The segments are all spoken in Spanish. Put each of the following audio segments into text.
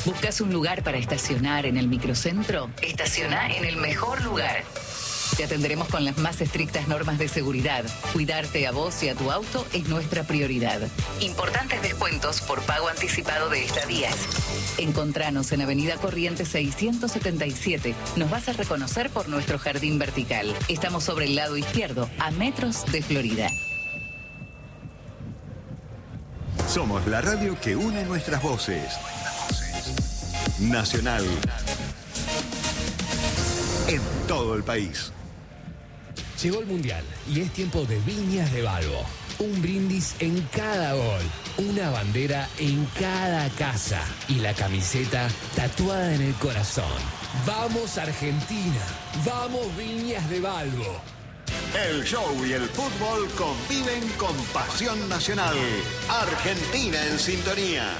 ¿Buscas un lugar para estacionar en el microcentro? Estaciona en el mejor lugar. Te atenderemos con las más estrictas normas de seguridad. Cuidarte a vos y a tu auto es nuestra prioridad. Importantes descuentos por pago anticipado de estadías. Encontranos en Avenida Corrientes 677. Nos vas a reconocer por nuestro jardín vertical. Estamos sobre el lado izquierdo, a metros de Florida. Somos la radio que une nuestras voces. Nacional. En todo el país. Llegó el Mundial y es tiempo de Viñas de Balbo. Un brindis en cada gol, una bandera en cada casa y la camiseta tatuada en el corazón. ¡Vamos Argentina! ¡Vamos Viñas de Balbo! El show y el fútbol conviven con pasión nacional. Argentina en sintonía.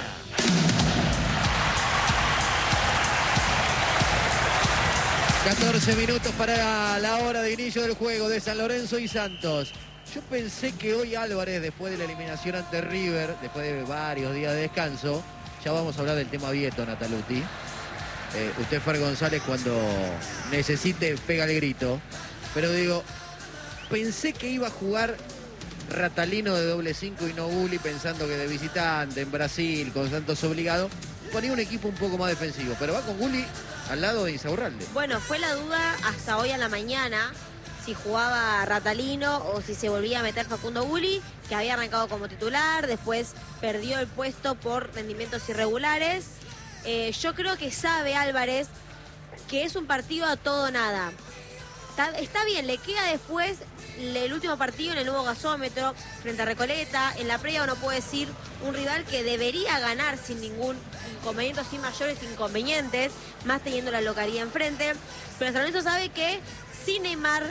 ...14 minutos para la hora de inicio del juego de San Lorenzo y Santos. Yo pensé que hoy Álvarez, después de la eliminación ante River, después de varios días de descanso, ya vamos a hablar del tema Vieto, Nataluti. Usted, Fer González, cuando necesite, pega el grito. Pero digo, pensé que iba a jugar Ratalino de doble 5 y no Gulli, pensando que de visitante en Brasil, con Santos obligado, ponía un equipo un poco más defensivo. Pero va con Gulli al lado de Insaurralde. Bueno, fue la duda hasta hoy a la mañana si jugaba Ratalino o si se volvía a meter Facundo Gulli, que había arrancado como titular, después perdió el puesto por rendimientos irregulares. Yo creo que sabe Álvarez que es un partido a todo o nada. Está bien, le queda después el último partido en el nuevo gasómetro frente a Recoleta. En la previa uno puede decir un rival que debería ganar sin ningún inconveniente, sin mayores inconvenientes, más teniendo la localidad enfrente. Pero San Lorenzo sabe que sin Neymar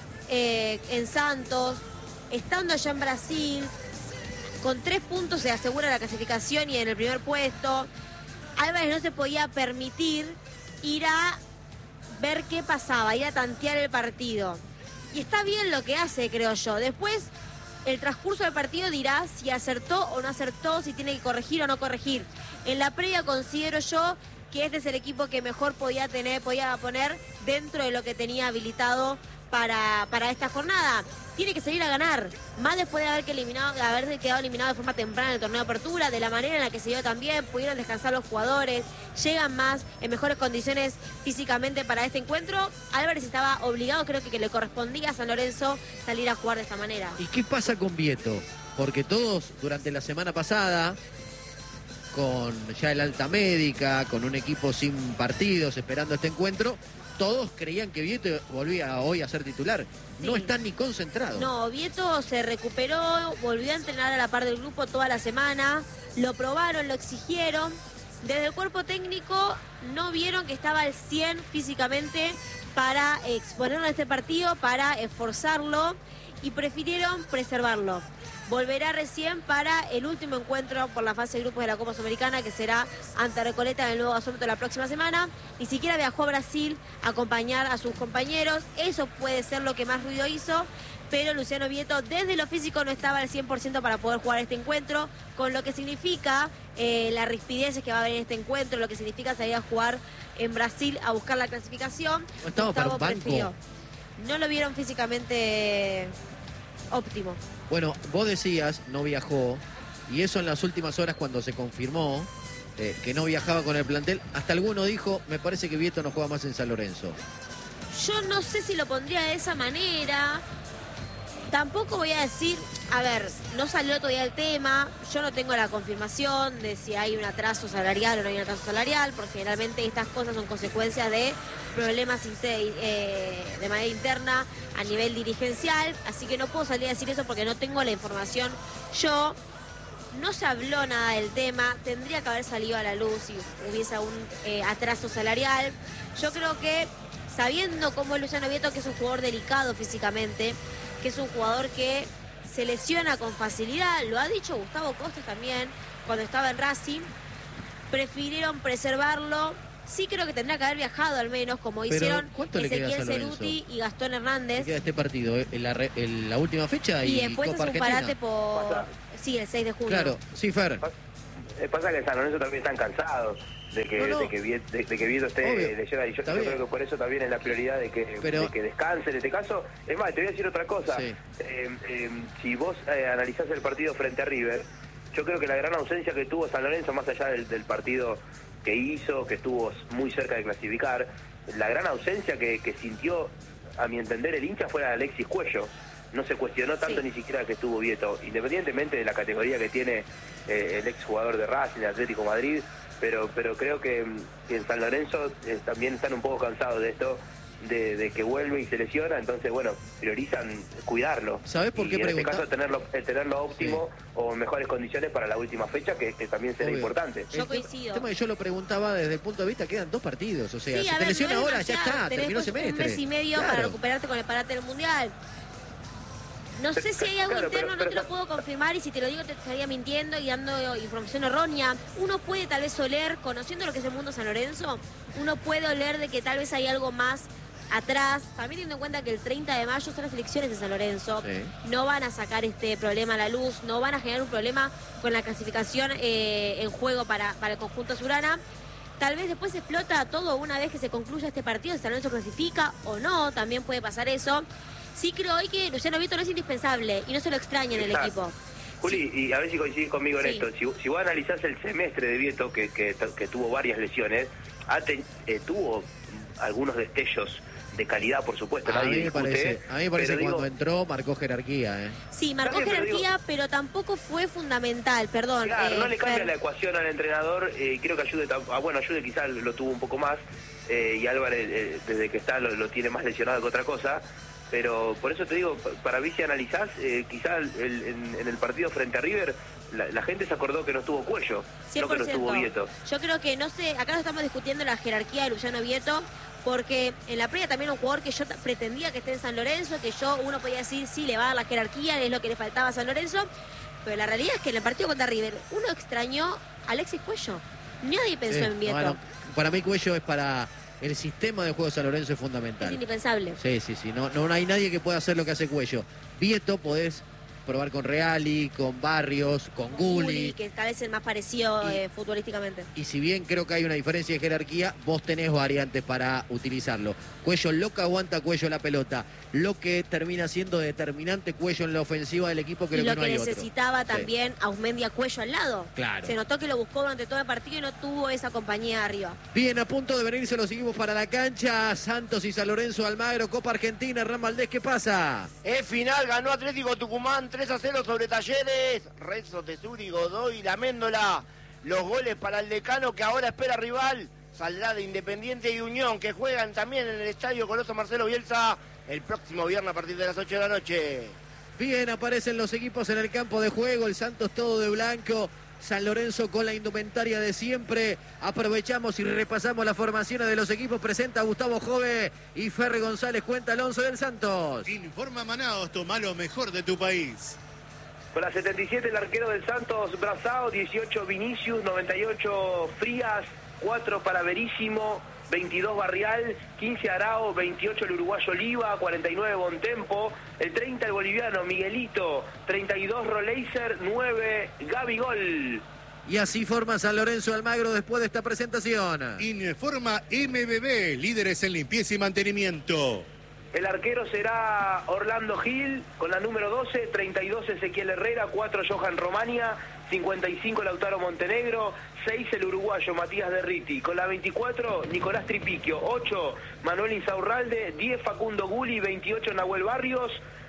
en Santos, estando allá en Brasil, con 3 puntos se asegura la clasificación y en el primer puesto. Álvarez no se podía permitir ir a ver qué pasaba, ir a tantear el partido. Y está bien lo que hace, creo yo. Después, el transcurso del partido dirá si acertó o no acertó, si tiene que corregir o no corregir. En la previa considero yo que este es el equipo que mejor podía poner dentro de lo que tenía habilitado para esta jornada. Tiene que salir a ganar, más después de haber quedado eliminado de forma temprana en el torneo de apertura, de la manera en la que se dio también, pudieron descansar los jugadores, llegan más en mejores condiciones físicamente para este encuentro. Álvarez estaba obligado, creo que le correspondía a San Lorenzo salir a jugar de esta manera. ¿Y qué pasa con Vieto? Porque todos durante la semana pasada, con ya el alta médica, con un equipo sin partidos esperando este encuentro, todos creían que Vieto volvía hoy a ser titular. Sí. No están ni concentrados. No, Vieto se recuperó, volvió a entrenar a la par del grupo toda la semana. Lo probaron, lo exigieron. Desde el cuerpo técnico no vieron que estaba al 100 físicamente para exponerlo a este partido, para esforzarlo, y prefirieron preservarlo. Volverá recién para el último encuentro por la fase de grupos de la Copa Sudamericana, que será ante Recoleta en el nuevo gasómetro la próxima semana. Ni siquiera viajó a Brasil a acompañar a sus compañeros. Eso puede ser lo que más ruido hizo, pero Luciano Vieto desde lo físico no estaba al 100% para poder jugar este encuentro, con lo que significa la rispidez que va a haber en este encuentro, lo que significa salir a jugar en Brasil a buscar la clasificación. ¿No estaba para un banco? No lo vieron físicamente óptimo. Bueno, vos decías, no viajó, y eso en las últimas horas cuando se confirmó que no viajaba con el plantel, hasta alguno dijo, me parece que Vieto no juega más en San Lorenzo. Yo no sé si lo pondría de esa manera. Tampoco voy a decir, a ver, no salió todavía el tema, yo no tengo la confirmación de si hay un atraso salarial o no hay un atraso salarial, porque generalmente estas cosas son consecuencias de problemas de manera interna a nivel dirigencial, así que no puedo salir a decir eso porque no tengo la información. Yo, no se habló nada del tema, tendría que haber salido a la luz si hubiese un atraso salarial. Yo creo que, sabiendo cómo es Luciano Vieto, que es un jugador delicado físicamente, que es un jugador que se lesiona con facilidad, lo ha dicho Gustavo Costas también cuando estaba en Racing, prefirieron preservarlo. Sí creo que tendrá que haber viajado al menos, como hicieron Ezequiel Ceruti y Gastón Hernández. ¿Qué queda este partido? ¿En la última fecha? Y después Copa es un Argentina. parate por... Sí, el 6 de junio. Claro, sí, Fer. Pasa que en San Lorenzo también están cansados de que Vieto esté lesionado. Y yo creo que por eso también es la prioridad de que descanse en este caso. Es más, te voy a decir otra cosa. Sí. Si vos analizás el partido frente a River, yo creo que la gran ausencia que tuvo San Lorenzo, más allá del partido que hizo, que estuvo muy cerca de clasificar, la gran ausencia que sintió, a mi entender, el hincha fue Alexis Cuello. No se cuestionó tanto ni siquiera que estuvo Vieto, independientemente de la categoría que tiene el exjugador de Racing, de Atlético Madrid, pero creo que en San Lorenzo también están un poco cansados de esto, de que vuelve y se lesiona, entonces bueno, priorizan cuidarlo. ¿Sabés por qué preguntar? En este caso tenerlo óptimo o en mejores condiciones para la última fecha, que también será importante. Yo coincido. El tema que yo lo preguntaba desde el punto de vista, quedan 2 partidos, o sea, sí, si te lesiona ahora, ya está, terminó el semestre. Un mes y medio para recuperarte con el parate del Mundial. No sé si hay algo interno, no te lo puedo confirmar, y si te lo digo te estaría mintiendo y dando información errónea. Uno puede tal vez oler, conociendo lo que es el mundo San Lorenzo, uno puede oler de que tal vez hay algo más atrás, también teniendo en cuenta que el 30 de mayo son las elecciones de San Lorenzo. No van a sacar este problema a la luz, no van a generar un problema con la clasificación en juego para el conjunto azulgrana. Tal vez después explota todo una vez que se concluya este partido, si San Lorenzo clasifica o no, también puede pasar eso. Sí creo hoy que Luciano Vieto no es indispensable y no se lo extraña en el equipo. Juli, y a ver si coincidís conmigo en esto. Si vos analizás el semestre de Vieto, que tuvo varias lesiones, tuvo algunos destellos de calidad, por supuesto. A mí me parece que cuando entró marcó jerarquía. Sí, marcó jerarquía, pero tampoco fue fundamental, perdón. Claro, no le cambia la ecuación al entrenador, creo que ayude quizás lo tuvo un poco más, y Álvarez desde que está lo tiene más lesionado que otra cosa. Pero por eso te digo, para mí si analizás, quizás en el partido frente a River, la gente se acordó que no estuvo Cuello, 100%. No que no estuvo Vieto. Yo creo que, no sé, acá no estamos discutiendo la jerarquía de Luciano Vieto, porque en la previa también un jugador que yo pretendía que esté en San Lorenzo, que uno podía decir, sí, le va a dar la jerarquía, es lo que le faltaba a San Lorenzo, pero la realidad es que en el partido contra River, uno extrañó a Alexis Cuello. Nadie pensó en Vieto. Bueno, para mí Cuello es para... El sistema de juego de San Lorenzo es fundamental. Es indispensable. Sí. No hay nadie que pueda hacer lo que hace Cuello. Vieto podés probar con Reali, con Barrios, con Gulli. Que tal vez es el más parecido futbolísticamente. Y si bien creo que hay una diferencia de jerarquía, vos tenés variantes para utilizarlo. Cuello lo que aguanta Cuello la pelota. Lo que termina siendo determinante Cuello en la ofensiva del equipo, creo que no hay otro. Y lo que necesitaba también Auzmendi a Cuello al lado. Claro. Se notó que lo buscó durante todo el partido y no tuvo esa compañía arriba. Bien, a punto de venirse los seguimos para la cancha. Santos y San Lorenzo Almagro, Copa Argentina. Hernán Valdés, ¿qué pasa? Es final, ganó Atlético Tucumán 3-0 sobre Talleres. Renzo Tesuri, Godoy, La Méndola. Los goles para el Decano, que ahora espera rival. Saldrá de Independiente y Unión, que juegan también en el estadio Coloso Marcelo Bielsa el próximo viernes a partir de las 8 de la noche. Bien, aparecen los equipos en el campo de juego. El Santos todo de blanco. San Lorenzo con la indumentaria de siempre. Aprovechamos y repasamos las formaciones de los equipos. Presenta Gustavo Jove y Ferry González. Cuenta Alonso del Santos. Informa Manaos, toma lo mejor de tu país. Con la 77 el arquero del Santos, Brazao, 18 Vinicius, 98 Frías, 4 para Verísimo, 22 Barrial, 15 Arao, 28 el uruguayo Oliva, 49 Bontempo, el 30 el boliviano Miguelito, 32 Roleiser, 9 Gabigol. Y así forma San Lorenzo Almagro después de esta presentación. Informa MBB, líderes en limpieza y mantenimiento. El arquero será Orlando Gil, con la número 12, 32 Ezequiel Herrera, 4 Johan Romania, 55 Lautaro Montenegro, 6 el uruguayo Matías Derriti, con la 24 Nicolás Tripiquio, 8 Manuel Insaurralde, 10 Facundo Gulli, 28 Nahuel Barrios,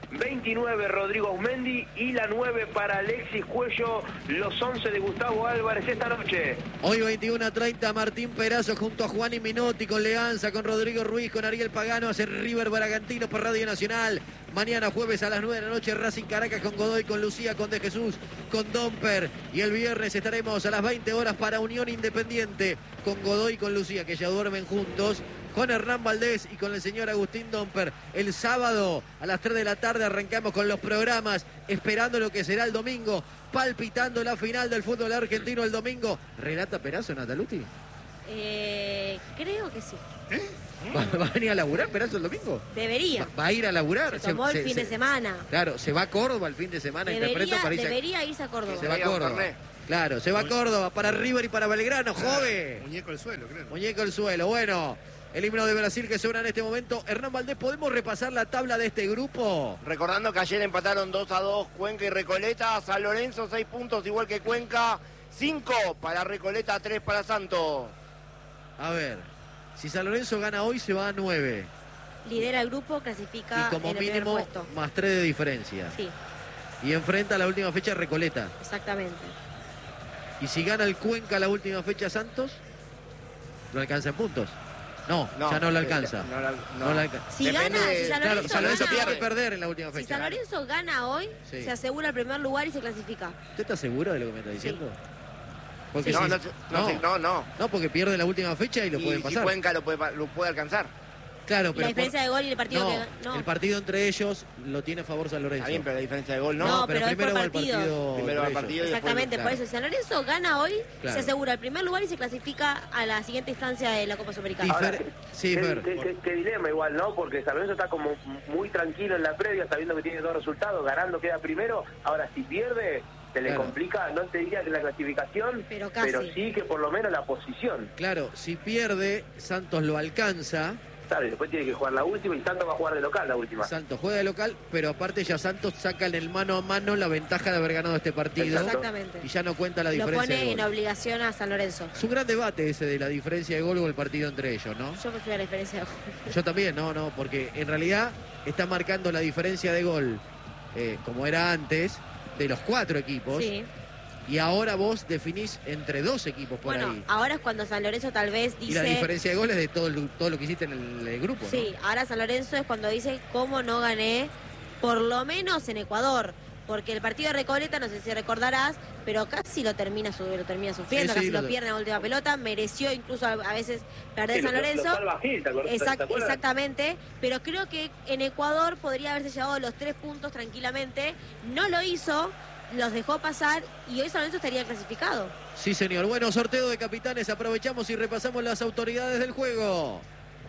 29 Rodrigo Auzmendi y la 9 para Alexis Cuello, los 11 de Gustavo Álvarez esta noche. Hoy 21:30 Martín Perazo junto a Juan y Minotti con Leanza, con Rodrigo Ruiz, con Ariel Pagano, hace River Bragantino por Radio Nacional. Mañana jueves a las 9 de la noche Racing Caracas con Godoy, con Lucía, con De Jesús, con Domper. Y el viernes estaremos a las 20 horas para Unión Independiente con Godoy y con Lucía, que ya duermen juntos, con Hernán Valdés y con el señor Agustín Domper. El sábado a las 3 de la tarde arrancamos con los programas, esperando lo que será el domingo, palpitando la final del fútbol argentino el domingo. ¿Relata Perazo, Nataluti? Creo que sí. ¿Va a venir a laburar Perazo el domingo? Debería. ¿Va a ir a laburar? Se tomó el fin de semana. Claro, se va a Córdoba el fin de semana. Interpreto para irse debería irse a Córdoba. Se va a Córdoba. Claro, se va Córdoba para River y para Belgrano, joven. Muñeco al suelo, claro. Muñeco al suelo. Bueno, el himno de Brasil que suena en este momento. Hernán Valdés, ¿podemos repasar la tabla de este grupo? Recordando que ayer empataron 2-2 Cuenca y Recoleta. San Lorenzo 6 puntos igual que Cuenca. 5 para Recoleta, 3 para Santos. A ver, si San Lorenzo gana hoy se va a 9. Lidera el grupo, clasifica Y como en el primer mínimo puesto. más 3 de diferencia. Sí, Y enfrenta la última fecha Recoleta. exactamente. Y si gana el Cuenca la última fecha Santos, ¿lo alcanza en puntos? No, ya no lo alcanza. No lo alcanza. Si gana, si San Claro, Lorenzo San Lorenzo gana tiene que hoy, perder en la última si fecha. San Lorenzo gana hoy, Sí. se asegura el primer lugar y se clasifica. ¿Usted está seguro de lo que me está diciendo? Porque No, si- no. porque pierde la última fecha y lo pueden Y pasar. Cuenca lo puede alcanzar. Claro, Y pero la diferencia de gol y el partido no, que no. el partido entre ellos lo tiene a favor San Lorenzo. Está bien, pero la diferencia de gol no. No, pero es primero por va el partido. partido. Primero va el entre partido ellos. y Exactamente, Claro. por eso si San Lorenzo gana hoy, Claro. se asegura el primer lugar y se clasifica a la siguiente instancia de la Copa Sudamericana. Ahora, Sí, Fer. qué dilema igual, ¿no? Porque San Lorenzo está como muy tranquilo en la previa, sabiendo que tiene 2 resultados, ganando queda primero. Ahora, si pierde, se le Claro. complica, no te diría que la clasificación, Pero casi. sí que por lo menos la posición. Claro, si pierde, Santos lo alcanza. Claro, y después tiene que jugar la última y Santos va a jugar de local la última. Santos juega de local, pero aparte ya Santos saca en el mano a mano la ventaja de haber ganado este partido. Exactamente. Y ya no cuenta la Lo diferencia pone de en gol. obligación a San Lorenzo. Es un gran debate ese de la diferencia de gol o el partido entre ellos, ¿no? Yo prefiero la diferencia de gol. Yo también, no, porque en realidad está marcando la diferencia de gol, como era antes, de los 4 equipos. Sí. Y ahora vos definís entre 2 equipos por Bueno, ahí. ahora es cuando San Lorenzo tal vez Y la dice... diferencia de goles de todo lo que hiciste en el grupo, ¿no? Sí, ahora San Lorenzo es cuando dice cómo no gané, por lo menos en Ecuador. Porque el partido de Recoleta, no sé si recordarás, pero casi lo termina sufriendo, Sí, casi lo- lo pierde en la última pelota, mereció incluso a veces perder Sí, San lo Lorenzo. salva Gil, ¿te acuerdas? ¿Te acuerdas? Exactamente, pero creo que en Ecuador podría haberse llevado los 3 puntos tranquilamente, no lo hizo, los dejó pasar y hoy San Lorenzo estaría clasificado. Sí, señor. Bueno, sorteo de capitanes. Aprovechamos y repasamos las autoridades del juego.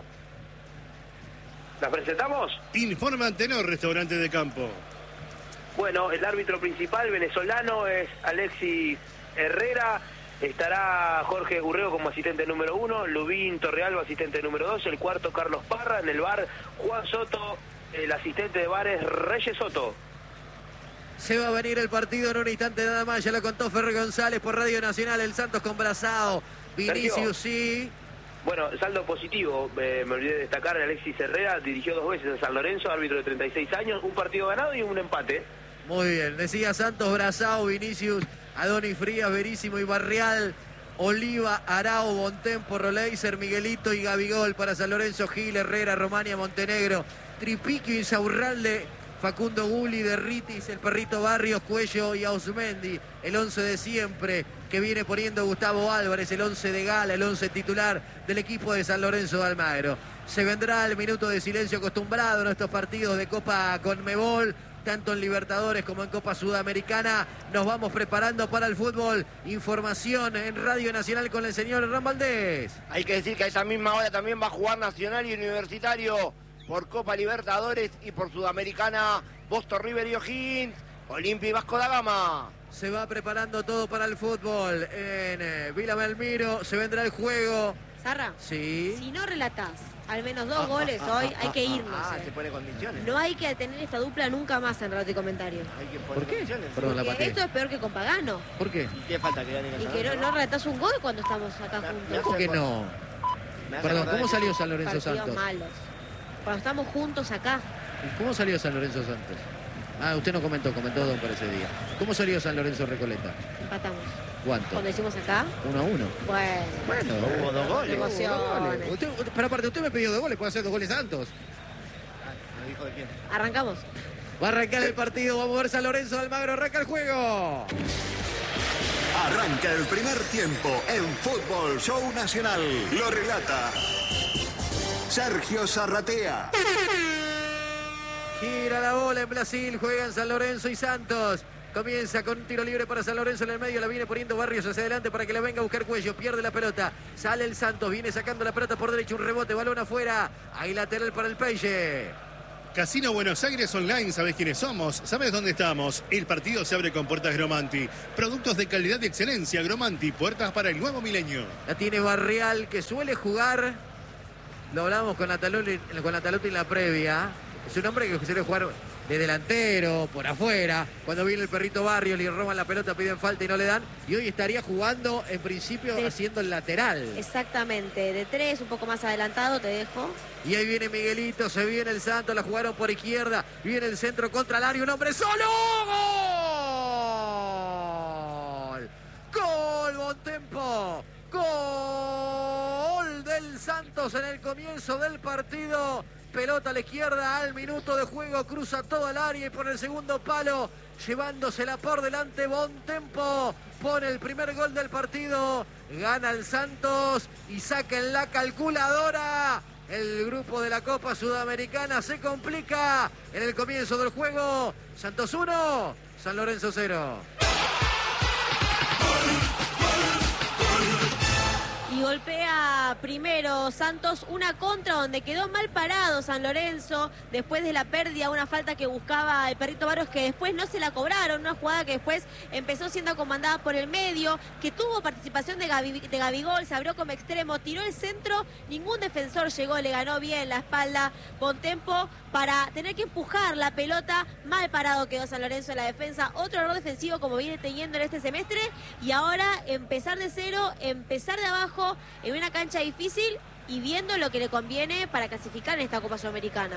¿La presentamos? Informa Antenor, restaurante de campo. Bueno, el árbitro principal venezolano es Alexis Herrera. Estará Jorge Gurreo como asistente número 1, Lubín Torrealba asistente número 2, el cuarto Carlos Parra, en el bar Juan Soto, el asistente de bar es Reyes Soto. Se va a venir el partido en un instante nada más. Ya lo contó Ferrer González por Radio Nacional. El Santos con Brazao. Vinicius, sí. Bueno, saldo positivo, me olvidé de destacar, Alexis Herrera dirigió 2 veces a San Lorenzo, árbitro de 36 años, un partido ganado y un empate. Muy bien. Decía Santos, Brazao, Vinicius, Adonis Frías, Verísimo y Barrial. Oliva, Arao, Bontempo, Roleiser, Miguelito y Gabigol para San Lorenzo, Gil, Herrera, Romania, Montenegro, Tripiquio, Insaurralde, Facundo Gulli, Derritis, el Perrito Barrios, Cuello y Ausmendi. El 11 de siempre que viene poniendo Gustavo Álvarez, el 11 de gala, el 11 titular del equipo de San Lorenzo de Almagro. Se vendrá el minuto de silencio acostumbrado en estos partidos de Copa Conmebol, tanto en Libertadores como en Copa Sudamericana. Nos vamos preparando para el fútbol. Información en Radio Nacional con el señor Hernán Valdés. Hay que decir que a esa misma hora también va a jugar Nacional y Universitario por Copa Libertadores y por Sudamericana, Boston River y O'Higgins, Olimpia y Vasco da Gama. Se va preparando todo para el fútbol en Vila Belmiro. Se vendrá el juego. Zarra, Sí. si no relatás al menos 2 goles hoy, hay que irnos. Se pone condiciones. No hay que tener esta dupla nunca más en Radio y Comentario. Hay que poner ¿Por qué? condiciones. Perdón, la Porque pateé. esto es peor que con Pagano. ¿Por qué? ¿Y qué falta que gane Y que no relatás un gol cuando estamos acá juntos. ¿Cómo que no? Perdón, ¿cómo salió San Lorenzo Partidos Santos? malos. Cuando estamos juntos acá. ¿Cómo salió San Lorenzo Santos? Ah, usted no comentó Don para ese día. ¿Cómo salió San Lorenzo Recoleta? Empatamos. ¿Cuánto? Cuando hicimos acá, 1-1. bueno, Hubo 2 goles. emociones. Pero aparte, usted me pidió 2 goles, puede hacer 2 goles Santos. ¿Me dijo de quién? Arrancamos. Va a arrancar el partido, vamos a ver San Lorenzo de Almagro, arranca el juego. Arranca el primer tiempo en Fútbol Show Nacional. Lo relata Sergio Zarratea. Gira la bola en Brasil, juegan San Lorenzo y Santos. Comienza con un tiro libre para San Lorenzo en el medio, la viene poniendo Barrios hacia adelante para que la venga a buscar Cuello, pierde la pelota, sale el Santos, viene sacando la pelota por derecho, un rebote, balón afuera, hay lateral para el Peixe. Casino Buenos Aires Online, ¿sabes quiénes somos? ¿Sabes dónde estamos? El partido se abre con puertas Gromanti. Productos de calidad y excelencia, Gromanti, puertas para el nuevo milenio. La tiene Barrial, que suele jugar, lo hablamos con Natalotti en la previa, es un hombre que suele jugar de delantero, por afuera. Cuando viene el perrito Barrios, le roban la pelota, piden falta y no le dan. Y hoy estaría jugando, en principio, haciendo el lateral. Exactamente, de 3, un poco más adelantado, te dejo. Y ahí viene Miguelito, se viene el Santos, la jugaron por izquierda. Viene el centro contra el área, un hombre solo. ¡Gol! ¡Gol, Bontempo! ¡Gol del Santos en el comienzo del partido! Pelota a la izquierda al minuto de juego, cruza todo el área y por el segundo palo, llevándosela por delante Bontempo, pone el primer gol del partido, gana el Santos y saca en la calculadora. El grupo de la Copa Sudamericana se complica en el comienzo del juego. Santos 1, San Lorenzo 0. Y golpea primero Santos una contra donde quedó mal parado San Lorenzo después de la pérdida, una falta que buscaba el perrito Barrios que después no se la cobraron, una jugada que después empezó siendo comandada por el medio, que tuvo participación de Gabigol, se abrió como extremo, tiró el centro, ningún defensor llegó, le ganó bien la espalda Bontempo para tener que empujar la pelota. Mal parado quedó San Lorenzo en la defensa, otro error defensivo como viene teniendo en este semestre, y ahora empezar de cero, empezar de abajo en una cancha difícil y viendo lo que le conviene para clasificar en esta Copa Sudamericana.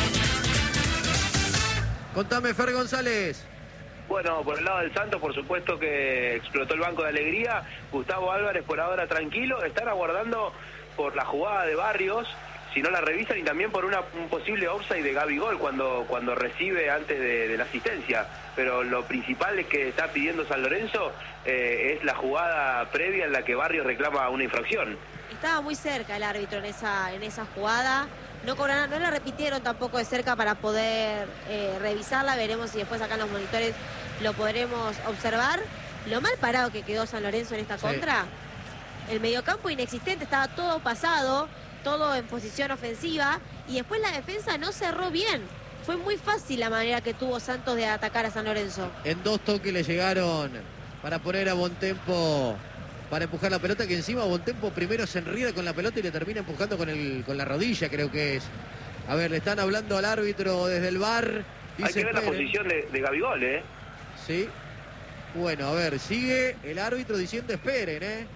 Contame, Fer González. Bueno, por el lado del Santos, por supuesto que explotó el banco de alegría. Gustavo Álvarez por ahora tranquilo, están aguardando por la jugada de Barrios, si no la revisan, y también por un posible offside de Gabigol cuando recibe antes de la asistencia. Pero lo principal es que está pidiendo San Lorenzo es la jugada previa en la que Barrios reclama una infracción. Estaba muy cerca el árbitro en esa jugada. No la repitieron tampoco de cerca para poder revisarla. Veremos si después acá en los monitores lo podremos observar. Lo mal parado que quedó San Lorenzo en esta contra. El mediocampo inexistente, estaba todo pasado, todo en posición ofensiva, y después la defensa no cerró bien. Fue muy fácil la manera que tuvo Santos de atacar a San Lorenzo. En 2 toques le llegaron para poner a Bontempo, para empujar la pelota, que encima Bontempo primero se enrida con la pelota y le termina empujando con la rodilla, creo que es. A ver, le están hablando al árbitro desde el VAR. Hay que ver la posición de Gabigol, ¿eh? Sí. Bueno, a ver, sigue el árbitro diciendo esperen, ¿eh?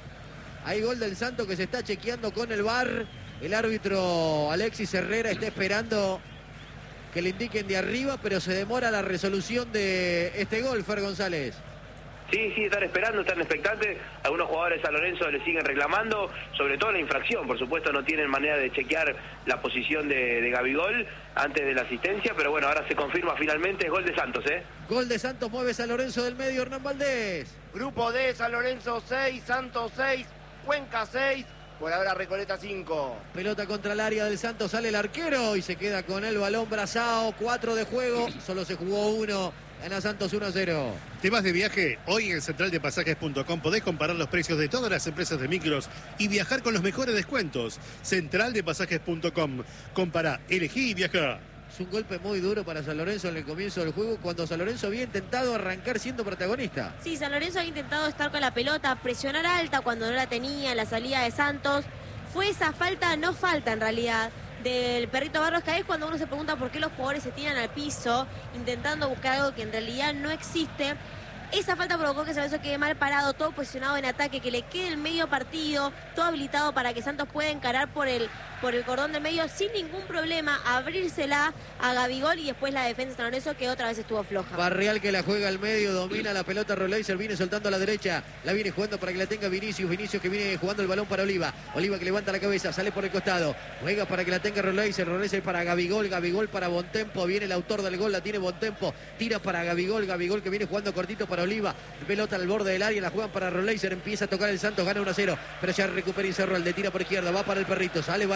Hay gol del Santos que se está chequeando con el VAR. El árbitro Alexis Herrera está esperando que le indiquen de arriba, pero se demora la resolución de este gol, Fer González. Sí, están esperando, están expectantes. Algunos jugadores de San Lorenzo le siguen reclamando, sobre todo la infracción. Por supuesto no tienen manera de chequear la posición de Gabigol antes de la asistencia, pero bueno, ahora se confirma finalmente, es gol de Santos, ¿eh? Gol de Santos, mueve San Lorenzo del medio, Hernán Valdés. Grupo D, San Lorenzo 6, Santos 6, Cuenca 6, por ahora Recoleta 5. Pelota contra el área del Santos, sale el arquero y se queda con el balón Brazao. 4 de juego, solo se jugó 1. Gana Santos 1-0. ¿Te vas de viaje? Hoy en centraldepasajes.com podés comparar los precios de todas las empresas de micros y viajar con los mejores descuentos. Centraldepasajes.com. Compará, elegí y viajá. Es un golpe muy duro para San Lorenzo en el comienzo del juego, cuando San Lorenzo había intentado arrancar siendo protagonista. Sí, San Lorenzo había intentado estar con la pelota, presionar alta cuando no la tenía en la salida de Santos. Fue esa falta, no falta en realidad, del perrito Barrios, que es cuando uno se pregunta por qué los jugadores se tiran al piso intentando buscar algo que en realidad no existe. Esa falta provocó que San Lorenzo quede mal parado, todo posicionado en ataque, que le quede el medio partido, todo habilitado para que Santos pueda encarar por el cordón del medio sin ningún problema, abrírsela a Gabigol, y después la defensa de San Lorenzo que otra vez estuvo floja. Barrial que la juega al medio, domina la pelota Roleiser, viene soltando a la derecha, la viene jugando para que la tenga Vinicius que viene jugando el balón para Oliva que levanta la cabeza, sale por el costado, juega para que la tenga Roleiser para Gabigol para Bontempo, viene el autor del gol, la tiene Bontempo, tira para Gabigol que viene jugando cortito para Oliva, pelota al borde del área, la juegan para Roleiser, empieza a tocar el Santos, gana 1-0, pero ya recupera Incerrol, le tira por izquierda, va para el perrito, sale Barrios,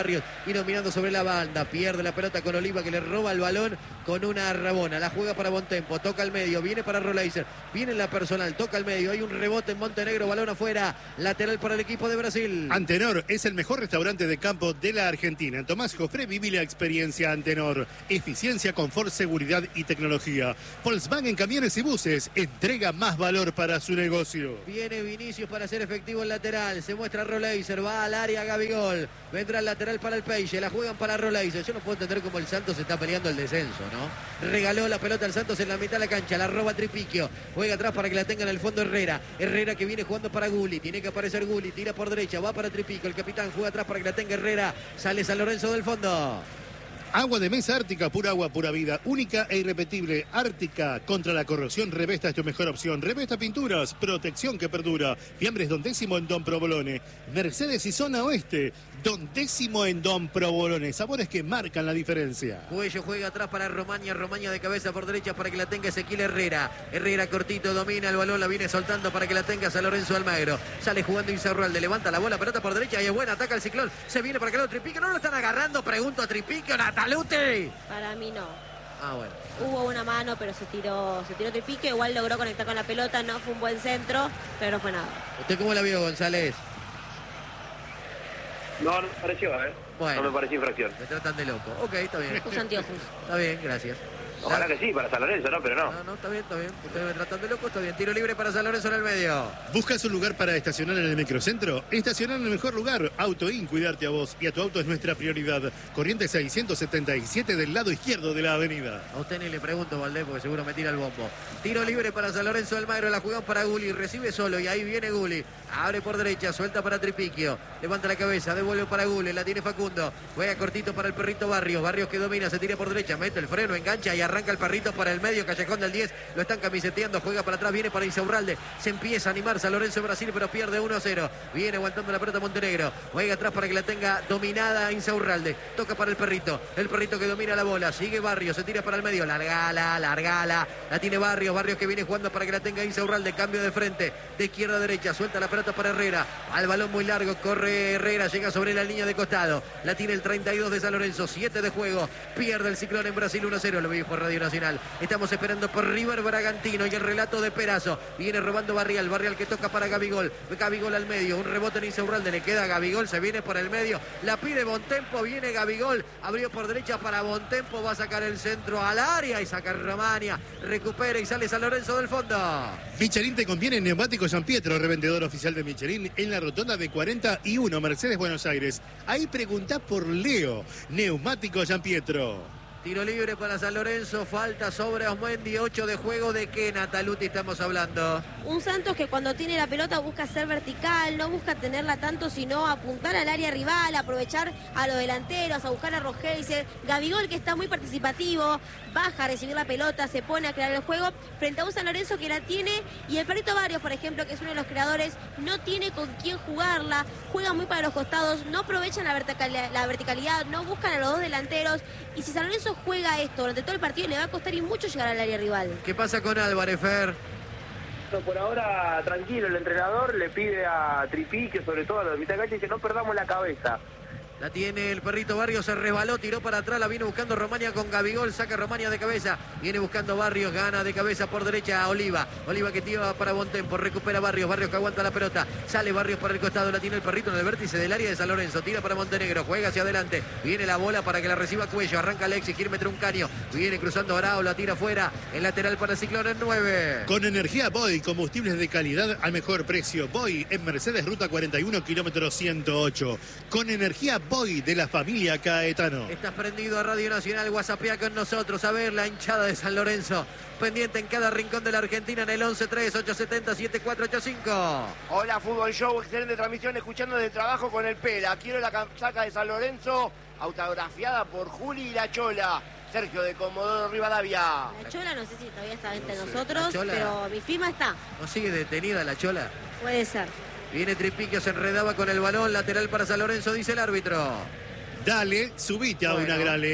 Barrios y dominando sobre la banda. Pierde la pelota con Oliva, que le roba el balón con una rabona. La juega para Bontempo, toca al medio, viene para Roleiser, viene en la personal, toca al medio. Hay un rebote en Montenegro, balón afuera. Lateral para el equipo de Brasil. Antenor es el mejor restaurante de campo de la Argentina. En Tomás Jofré viví la experiencia Antenor. Eficiencia, confort, seguridad y tecnología. Volkswagen Camiones y Buses entrega más valor para su negocio. Viene Vinicius para hacer efectivo el lateral. Se muestra Roleiser, va al área Gabigol. Vendrá el lateral para el Peixe. La juegan para Roleiser. Yo no puedo entender cómo el Santos está peleando el descenso, ¿no? Regaló la pelota al Santos en la mitad de la cancha. La roba Tripiquio. Juega atrás para que la tenga en el fondo Herrera. Herrera que viene jugando para Gulli. Tiene que aparecer Gulli. Tira por derecha. Va para Tripiquio. El capitán juega atrás para que la tenga Herrera. Sale San Lorenzo del fondo. Agua de mesa Ártica, pura agua, pura vida, única e irrepetible. Ártica, contra la corrosión, Revesta es tu mejor opción. Revesta Pinturas, protección que perdura. Fiambres Don Décimo en Don Provolone. Mercedes y Zona Oeste, Don Décimo en Don Provolone. Sabores que marcan la diferencia. Cuello juega atrás para Romaña. Romaña de cabeza por derecha para que la tenga Ezequiel Herrera. Herrera cortito, domina el balón, la viene soltando para que la tenga San Lorenzo Almagro. Sale jugando Insaurralde, levanta la bola, pelota por derecha y es buena, ataca el Ciclón. Se viene para que lo Tripiquio. No lo están agarrando, pregunto a Tripiquio, Nataluti. Para mí no. Ah, bueno. Hubo una mano, pero se tiró Tripiquio. Igual logró conectar con la pelota, no fue un buen centro, pero no fue nada. ¿Usted cómo la vio, González? No me pareció, Bueno, no me pareció infracción. Me tratan de loco. Ok, está bien. Puso anteojos. Está bien, gracias. Ojalá que sí, para San Lorenzo, ¿no? Pero no. No, está bien, está bien. Ustedes me tratan de loco, está bien. Tiro libre para San Lorenzo en el medio. ¿Buscas un lugar para estacionar en el microcentro? Estacionar en el mejor lugar. AutoIn, cuidarte a vos y a tu auto es nuestra prioridad. Corrientes 677 del lado izquierdo de la avenida. A usted ni le pregunto, Valdés, porque seguro me tira el bombo. Tiro libre para San Lorenzo Almagro, la juegan para Gulli, recibe solo y ahí viene Gulli. Abre por derecha, suelta para Tripiquio. Levanta la cabeza, devuelve para Gulli, la tiene Facundo. Juega cortito para el perrito Barrios. Barrios que domina, se tira por derecha, mete el freno, engancha y arranca el perrito para el medio. Callejón del 10, lo están camiseteando, juega para atrás, viene para Insaurralde. Se empieza a animar San Lorenzo Brasil, pero pierde 1-0. Viene aguantando la pelota Montenegro. Juega atrás para que la tenga dominada Insaurralde. Toca para el perrito que domina la bola. Sigue Barrios, se tira para el medio. Largala. La tiene Barrios que viene jugando para que la tenga Insaurralde. Cambio de frente, de izquierda a derecha. Suelta la pelota para Herrera. Al balón muy largo, corre Herrera, llega sobre la línea de costado. La tiene el 32 de San Lorenzo, 7 de juego. Pierde el Ciclón en Brasil 1-0. Lo vi por Radio Nacional. Estamos esperando por River Bragantino y el relato de Perazo. Viene robando Barrial que toca para Gabigol. Gabigol al medio, un rebote en Insaurralde, le queda a Gabigol, se viene por el medio, la pide Bontempo, viene Gabigol, abrió por derecha para Bontempo, va a sacar el centro al área y saca Romaña, recupera y sale San Lorenzo del fondo. Michelin te conviene en Neumáticos San Pietro, revendedor oficial de Michelin en la rotonda de 41 Mercedes Buenos Aires. Ahí preguntá por Leo, Neumáticos San Pietro. Tiro libre para San Lorenzo, falta sobre Osmendi, 8 de juego. ¿De qué, Nataluti, estamos hablando? Un Santos que cuando tiene la pelota busca ser vertical, no busca tenerla tanto, sino apuntar al área rival, aprovechar a los delanteros, a buscar a Rogeiser. Gabigol, que está muy participativo, baja a recibir la pelota, se pone a crear el juego, frente a un San Lorenzo que la tiene, y el Perrito Barrios, por ejemplo, que es uno de los creadores, no tiene con quién jugarla, juega muy para los costados, no aprovechan la verticalidad, no buscan a los dos delanteros, y si San Lorenzo juega esto durante todo el partido, le va a costar y mucho llegar al área rival. ¿Qué pasa con Álvarez, Fer? Por ahora, tranquilo, el entrenador le pide a Tripiquio, sobre todo a los de mitad de cancha, que no perdamos la cabeza. La tiene el Perrito Barrios, se resbaló, tiró para atrás, la viene buscando Romaña con Gabigol, saca Romaña de cabeza, viene buscando Barrios, gana de cabeza por derecha a Oliva que tira para Bontempo, recupera Barrios que aguanta la pelota, sale Barrios por el costado, la tiene el Perrito en el vértice del área de San Lorenzo, tira para Montenegro, juega hacia adelante, viene la bola para que la reciba Cuello, arranca Alexis, quiere meter un caño, viene cruzando Arao, la tira afuera, el lateral para el Ciclón en 9. Con energía Boy, combustibles de calidad al mejor precio. Boy en Mercedes, ruta 41, kilómetro 108. Con energía Boy de la familia Caetano. Estás prendido a Radio Nacional, WhatsAppea con nosotros. A ver, la hinchada de San Lorenzo, pendiente en cada rincón de la Argentina en el 11-3-870-7485. Hola, Fútbol Show, excelente transmisión, escuchando del trabajo con el Pela. Quiero la casaca de San Lorenzo, autografiada por Juli y La Chola. Sergio de Comodoro Rivadavia. La Chola no sé si todavía está entre nosotros, Chola, pero mi firma está. ¿No sigue detenida la Chola? Puede ser. Viene Tripiquio, se enredaba con el balón, lateral para San Lorenzo, dice el árbitro. Dale, subite a una grale.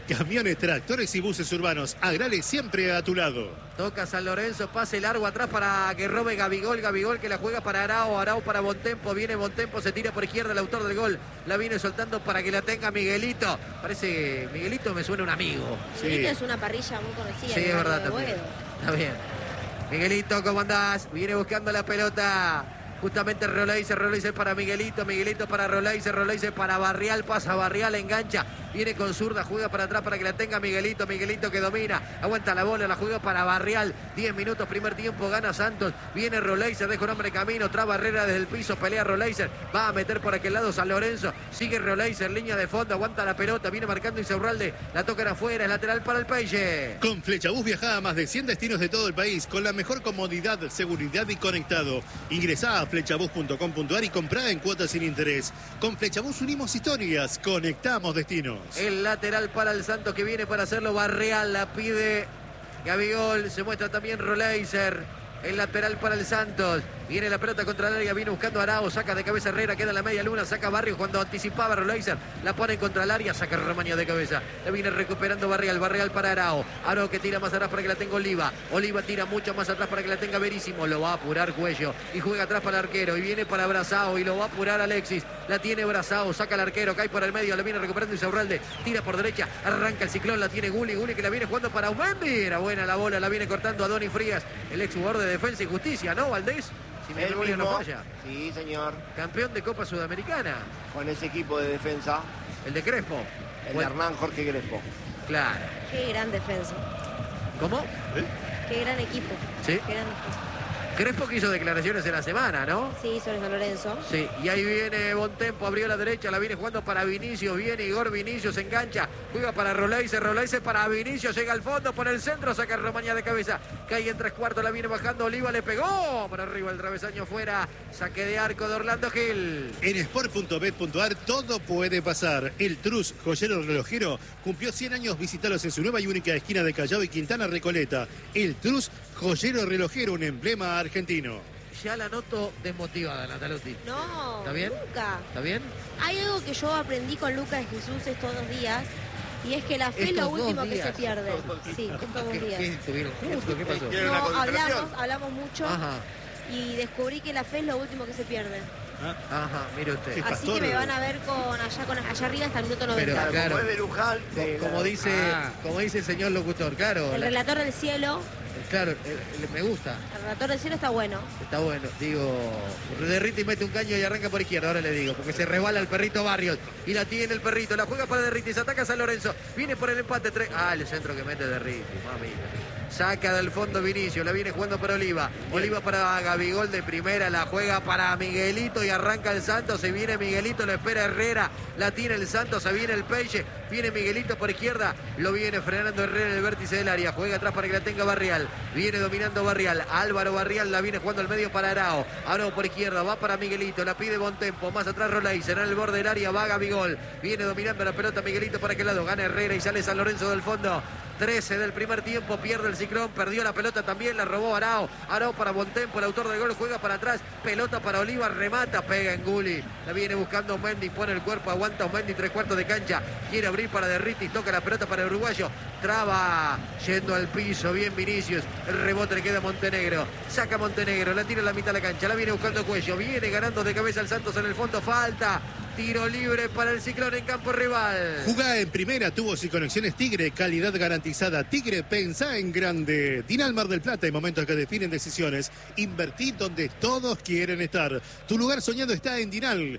camiones, tractores y buses urbanos. Agrale siempre a tu lado. Toca San Lorenzo, pase largo atrás para que robe Gabigol. Gabigol que la juega para Arao. Arao para Bontempo. Viene Bontempo, se tira por izquierda el autor del gol. La viene soltando para que la tenga Miguelito. Parece que Miguelito me suena un amigo. Miguelito es una parrilla muy conocida. Sí, es verdad también. Está bien. Miguelito, ¿cómo andás? Viene buscando la pelota. Justamente Roleiser para Miguelito, Miguelito para Roleiser para Barrial, pasa Barrial, engancha, viene con zurda, juega para atrás para que la tenga Miguelito, Miguelito que domina, aguanta la bola, la juega para Barrial, 10 minutos, primer tiempo, gana Santos, viene Roleiser, deja un hombre camino, traba Herrera desde el piso, pelea Roleiser, va a meter por aquel lado San Lorenzo, sigue Roleiser, línea de fondo, aguanta la pelota, viene marcando Insaurralde, la tocan afuera, es lateral para el Peixe. Con Flechabús viaja a más de 100 destinos de todo el país, con la mejor comodidad, seguridad y conectado. Ingresá a flechabús.com.ar y comprá en cuotas sin interés. Con Flechabús unimos historias, conectamos destinos. El lateral para el Santos que viene para hacerlo Barrial, la pide Gabigol, se muestra también Roleiser. El lateral para el Santos. Viene la pelota contra el área, viene buscando a Arao, saca de cabeza Herrera, queda en la media luna, saca Barrios cuando anticipaba Roleiser, la pone contra el área, saca Romaña de cabeza. La viene recuperando Barrial para Arao. Arao que tira más atrás para que la tenga Oliva. Oliva tira mucho más atrás para que la tenga Verísimo. Lo va a apurar Cuello y juega atrás para el arquero. Y viene para Brazao y lo va a apurar Alexis. La tiene Brazao, saca el arquero, cae por el medio, la viene recuperando Insaurralde, tira por derecha, arranca el ciclón, la tiene Gulli que la viene jugando para Aumendi. Era buena la bola, la viene cortando a Doni Frías, el ex jugador de Defensa y Justicia, ¿no, Valdés? Si mi memoria no falla. Sí, señor. Campeón de Copa Sudamericana. Con ese equipo de defensa. El de Crespo. El de Hernán Jorge Crespo. Claro. Qué gran defensa. ¿Cómo? Qué gran equipo. Sí. Qué gran defensa. Crespo que hizo declaraciones en la semana, ¿no? Sí, sobre San Lorenzo. Sí, y ahí viene Bontempo, abrió la derecha, la viene jugando para Vinicius, viene Igor Vinicius, se engancha, juega para Roleiser para Vinicius, llega al fondo, por el centro, saca Romaña de cabeza, cae en 3/4, la viene bajando, Oliva le pegó, por arriba el travesaño fuera, saque de arco de Orlando Gil. En sport.bet.ar todo puede pasar. El Trus, joyero relojero, cumplió 100 años. Visítalos en su nueva y única esquina de Callao y Quintana Recoleta. El Trus, joyero relojero, un emblema argentino. Ya la noto desmotivada, Nataluti. No, ¿Está bien? nunca. ¿Está bien? Hay algo que yo aprendí con Lucas Jesús estos 2 días, y es que la fe es lo último que se pierde. Sí, estos 2 días. ¿Qué estuvieron juntos? ¿Qué pasó? No, hablamos mucho. Ajá. Y descubrí que la fe es lo último que se pierde. Ajá, mire usted. Así que me van a ver allá arriba hasta el minuto 90. Pero, claro, Como es de Luján. como dice el señor locutor, claro. El relator del cielo. Claro, me gusta. El relator del cielo está bueno. Está bueno, digo, Derriti mete un caño y arranca por izquierda, ahora le digo, porque se rebala el perrito Barrios. Y la tiene el perrito, la juega para Derriti, se ataca a San Lorenzo, viene por el empate. El centro que mete Derriti, mamita. Saca del fondo Vinicius, la viene jugando para Oliva. Oliva para Gabigol de primera, la juega para Miguelito y arranca el Santos. Se viene Miguelito, lo espera Herrera, la tiene el Santos, se viene el Peixe, viene Miguelito por izquierda, lo viene frenando Herrera en el vértice del área, juega atrás para que la tenga Barrial, viene dominando Barrial, Álvaro Barrial la viene jugando al medio para Arao, Arao por izquierda, va para Miguelito, la pide Bontempo, más atrás Roleiser, en el borde del área va Gabigol, viene dominando la pelota Miguelito para aquel lado, gana Herrera y sale San Lorenzo del fondo. 13 del primer tiempo, pierde el Ciclón, perdió la pelota también, la robó Arao. Arao para Bontempo, el autor del gol, juega para atrás, pelota para Oliva, remata, pega en Gulli. La viene buscando Mendy, pone el cuerpo, aguanta Mendy, 3/4 de cancha, quiere abrir para Derriti, toca la pelota para el uruguayo, traba, yendo al piso, bien Vinicius, el rebote le queda a Montenegro, saca Montenegro, la tira a la mitad de la cancha, la viene buscando Cuello, viene ganando de cabeza el Santos en el fondo, falta. Tiro libre para el Ciclón en campo rival. Jugá en primera, tubos y conexiones Tigre, calidad garantizada. Tigre, pensá en grande. Dinal Mar del Plata, en momentos que definen decisiones. Invertí donde todos quieren estar. Tu lugar soñado está en Dinal.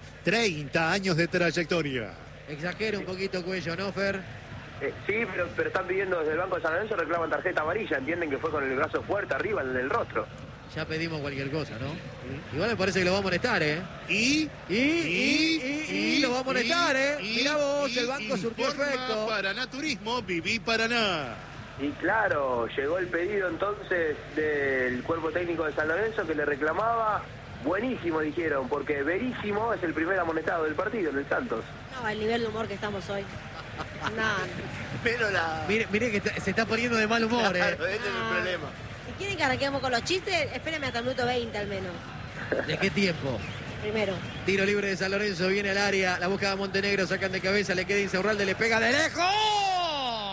30 años de trayectoria. Exagera un poquito Cuello, ¿no, Fer? Sí, pero están pidiendo desde el Banco de San Lorenzo, reclaman tarjeta amarilla. Entienden que fue con el brazo fuerte arriba en el rostro. Ya pedimos cualquier cosa, ¿no? Igual me parece que lo va a molestar, ¿eh? Y lo va a molestar, ¿eh? Mirá vos, el banco surtió efecto. Paraná Turismo, viví Paraná. Y claro, llegó el pedido entonces del cuerpo técnico de San Lorenzo que le reclamaba. Buenísimo, dijeron, porque Verísimo es el primer amonestado del partido en el Santos. No, el nivel de humor que estamos hoy. No. Pero Mire que se está poniendo de mal humor, ¿eh? Claro, ese es el problema. Si quieren que arranquemos con los chistes, espérenme hasta el minuto 20 al menos. ¿De qué tiempo? Primero. Tiro libre de San Lorenzo, viene al área, la busca de Montenegro, sacan de cabeza, le queda Insaurralde, le pega de lejos.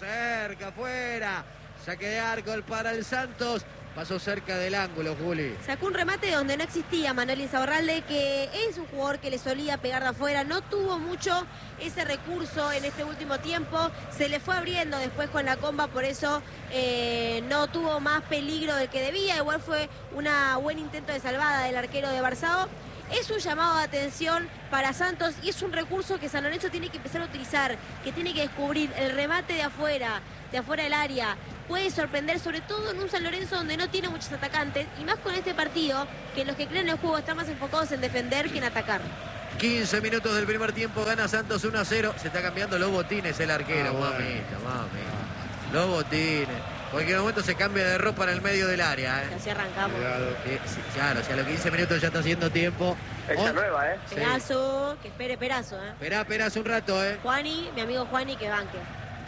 cerca, afuera. Saque de arco para el Santos. Pasó cerca del ángulo, Juli. Sacó un remate donde no existía Manuel Insaurralde, que es un jugador que le solía pegar de afuera. No tuvo mucho ese recurso en este último tiempo. Se le fue abriendo después con la comba, por eso no tuvo más peligro del que debía. Igual fue un buen intento de salvada del arquero de Barzao. Es un llamado de atención para Santos y es un recurso que San Lorenzo tiene que empezar a utilizar, que tiene que descubrir el remate de afuera del área. Puede sorprender, sobre todo en un San Lorenzo donde no tiene muchos atacantes, y más con este partido, que los que creen en el juego están más enfocados en defender que en atacar. 15 minutos del primer tiempo, gana Santos 1-0. Se está cambiando los botines el arquero, bueno. mamita. Los botines. En cualquier momento se cambia de ropa en el medio del área. Así arrancamos. Sí, claro, si a los 15 minutos ya está haciendo tiempo. Esa nueva, ¿eh? Perazo, que espere Perazo, Esperá hace un rato, Juani, mi amigo Juani, que banque.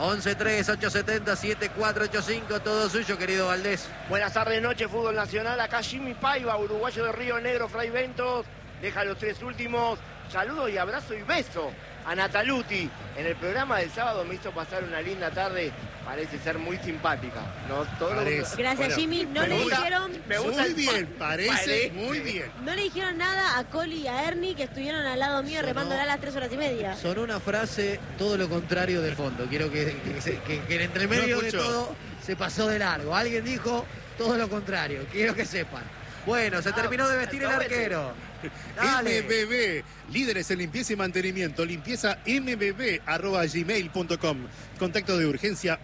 11-3-870-7485, todo suyo, querido Valdés. Buenas tardes, noche, fútbol nacional. Acá Jimmy Paiva, uruguayo de Río Negro, Fray Ventos. Deja los 3 últimos. Saludos y abrazo y beso a Nataluti. En el programa del sábado me hizo pasar una linda tarde. Parece ser muy simpática. No, Gracias, bueno, Jimmy. No le dijeron... Muy bien, parece muy bien. No le dijeron nada a Coli y a Ernie, que estuvieron al lado mío remándola a las 3 horas y media. Sonó una frase todo lo contrario de fondo. Quiero que entre medio de todo se pasó de largo. Alguien dijo todo lo contrario. Quiero que sepan. Bueno, se terminó de vestir el arquero. Dale. MBB, líderes en limpieza y mantenimiento. Limpieza mbb@gmail.com. Contacto de urgencia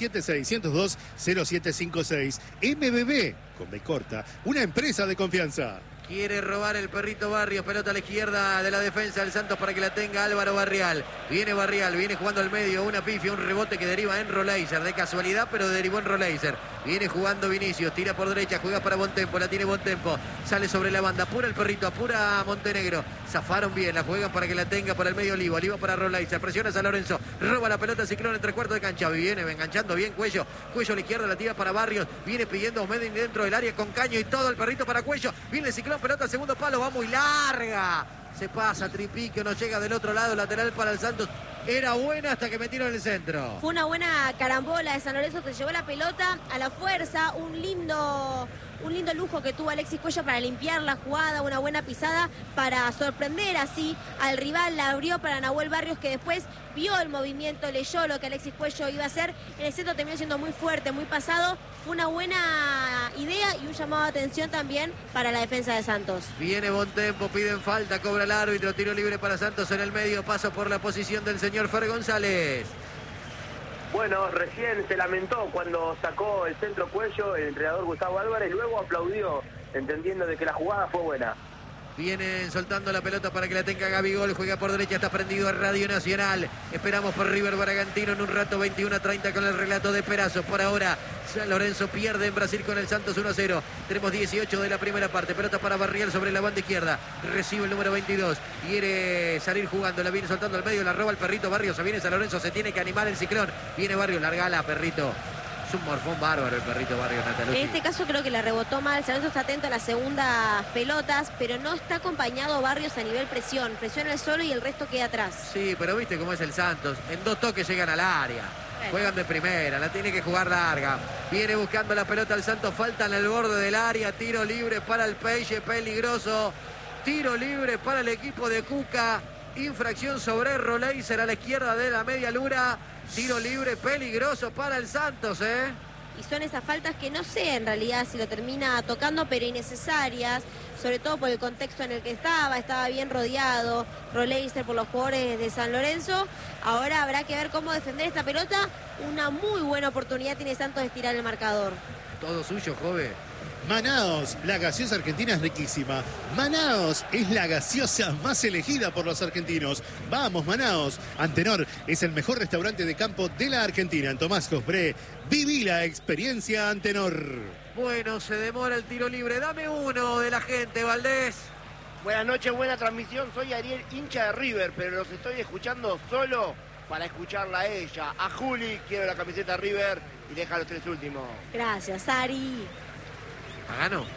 1176020756. MBB, con B corta, una empresa de confianza. Quiere robar el perrito Barrios, pelota a la izquierda de la defensa del Santos para que la tenga Álvaro Barrial. Viene Barrial, viene jugando al medio, una pifia, un rebote que deriva en Roleiser, de casualidad, pero derivó en Roleiser. Viene jugando Vinicius, tira por derecha, juega para Bontempo, la tiene Bontempo, sale sobre la banda, apura el perrito, apura a Montenegro. Zafaron bien, la juegan para que la tenga por el medio Olivo para Roleiser, presiona a San Lorenzo, roba la pelota Ciclón entre cuarto de cancha, viene enganchando bien Cuello a la izquierda, la tira para Barrios, viene pidiendo Medin dentro del área con Caño y todo el perrito para Cuello, viene el Ciclón, pelota al segundo palo, va muy larga, se pasa Tripiquio, no llega del otro lado, lateral para el Santos. Era buena hasta que metieron en el centro. Fue una buena carambola de San Lorenzo, que llevó la pelota a la fuerza, un lindo lujo que tuvo Alexis Cuello para limpiar la jugada, una buena pisada para sorprender así al rival, la abrió para Nahuel Barrios, que después vio el movimiento, leyó lo que Alexis Cuello iba a hacer, en el centro terminó siendo muy fuerte, muy pasado, fue una buena idea y un llamado de atención también para la defensa de Santos. Viene Bontempo, piden falta, cobra el árbitro, tiro libre para Santos en el medio, paso por la posición del señor Fer González. Bueno, recién se lamentó cuando sacó el centro Cuello el entrenador Gustavo Álvarez, luego aplaudió, entendiendo de que la jugada fue buena. Vienen soltando la pelota para que la tenga Gabigol, juega por derecha, está prendido a Radio Nacional. Esperamos por River Bragantino en un rato, 21-30 con el relato de Perazo. Por ahora, San Lorenzo pierde en Brasil con el Santos 1-0. Tenemos 18 de la primera parte, pelota para Barrial sobre la banda izquierda. Recibe el número 22, quiere salir jugando, la viene soltando al medio, la roba el perrito Barrios. Se viene San Lorenzo, se tiene que animar el Ciclón. Viene Barrios, largala, perrito. Es un morfón bárbaro el perrito Barrios, Natalucci. En este caso creo que la rebotó mal. San Lorenzo está atento a las segundas pelotas, pero no está acompañado Barrios a nivel presión. Presiona el solo y el resto queda atrás. Sí, pero viste cómo es el Santos. En 2 toques llegan al área. Juegan de primera, la tiene que jugar larga. Viene buscando la pelota el Santos, falta en el borde del área. Tiro libre para el Peixe, peligroso. Tiro libre para el equipo de Cuca. Infracción sobre Roleiser a la izquierda de la media luna. Tiro libre peligroso para el Santos, Y son esas faltas que no sé en realidad si lo termina tocando, pero innecesarias, sobre todo por el contexto en el que estaba bien rodeado Roleiser por los jugadores de San Lorenzo. Ahora habrá que ver cómo defender esta pelota. Una muy buena oportunidad tiene Santos de estirar el marcador. Todo suyo, joven. Manaos, la gaseosa argentina es riquísima. Manaos es la gaseosa más elegida por los argentinos. Vamos, Manaos. Antenor es el mejor restaurante de campo de la Argentina. En Tomás Cosbré, viví la experiencia Antenor. Bueno, se demora el tiro libre. Dame uno de la gente, Valdés. Buenas noches, buena transmisión. Soy Ariel, hincha de River, pero los estoy escuchando solo para escucharla a ella. A Juli, quiero la camiseta River y deja los 3 últimos. Gracias, Ari. ¿Pagano? No.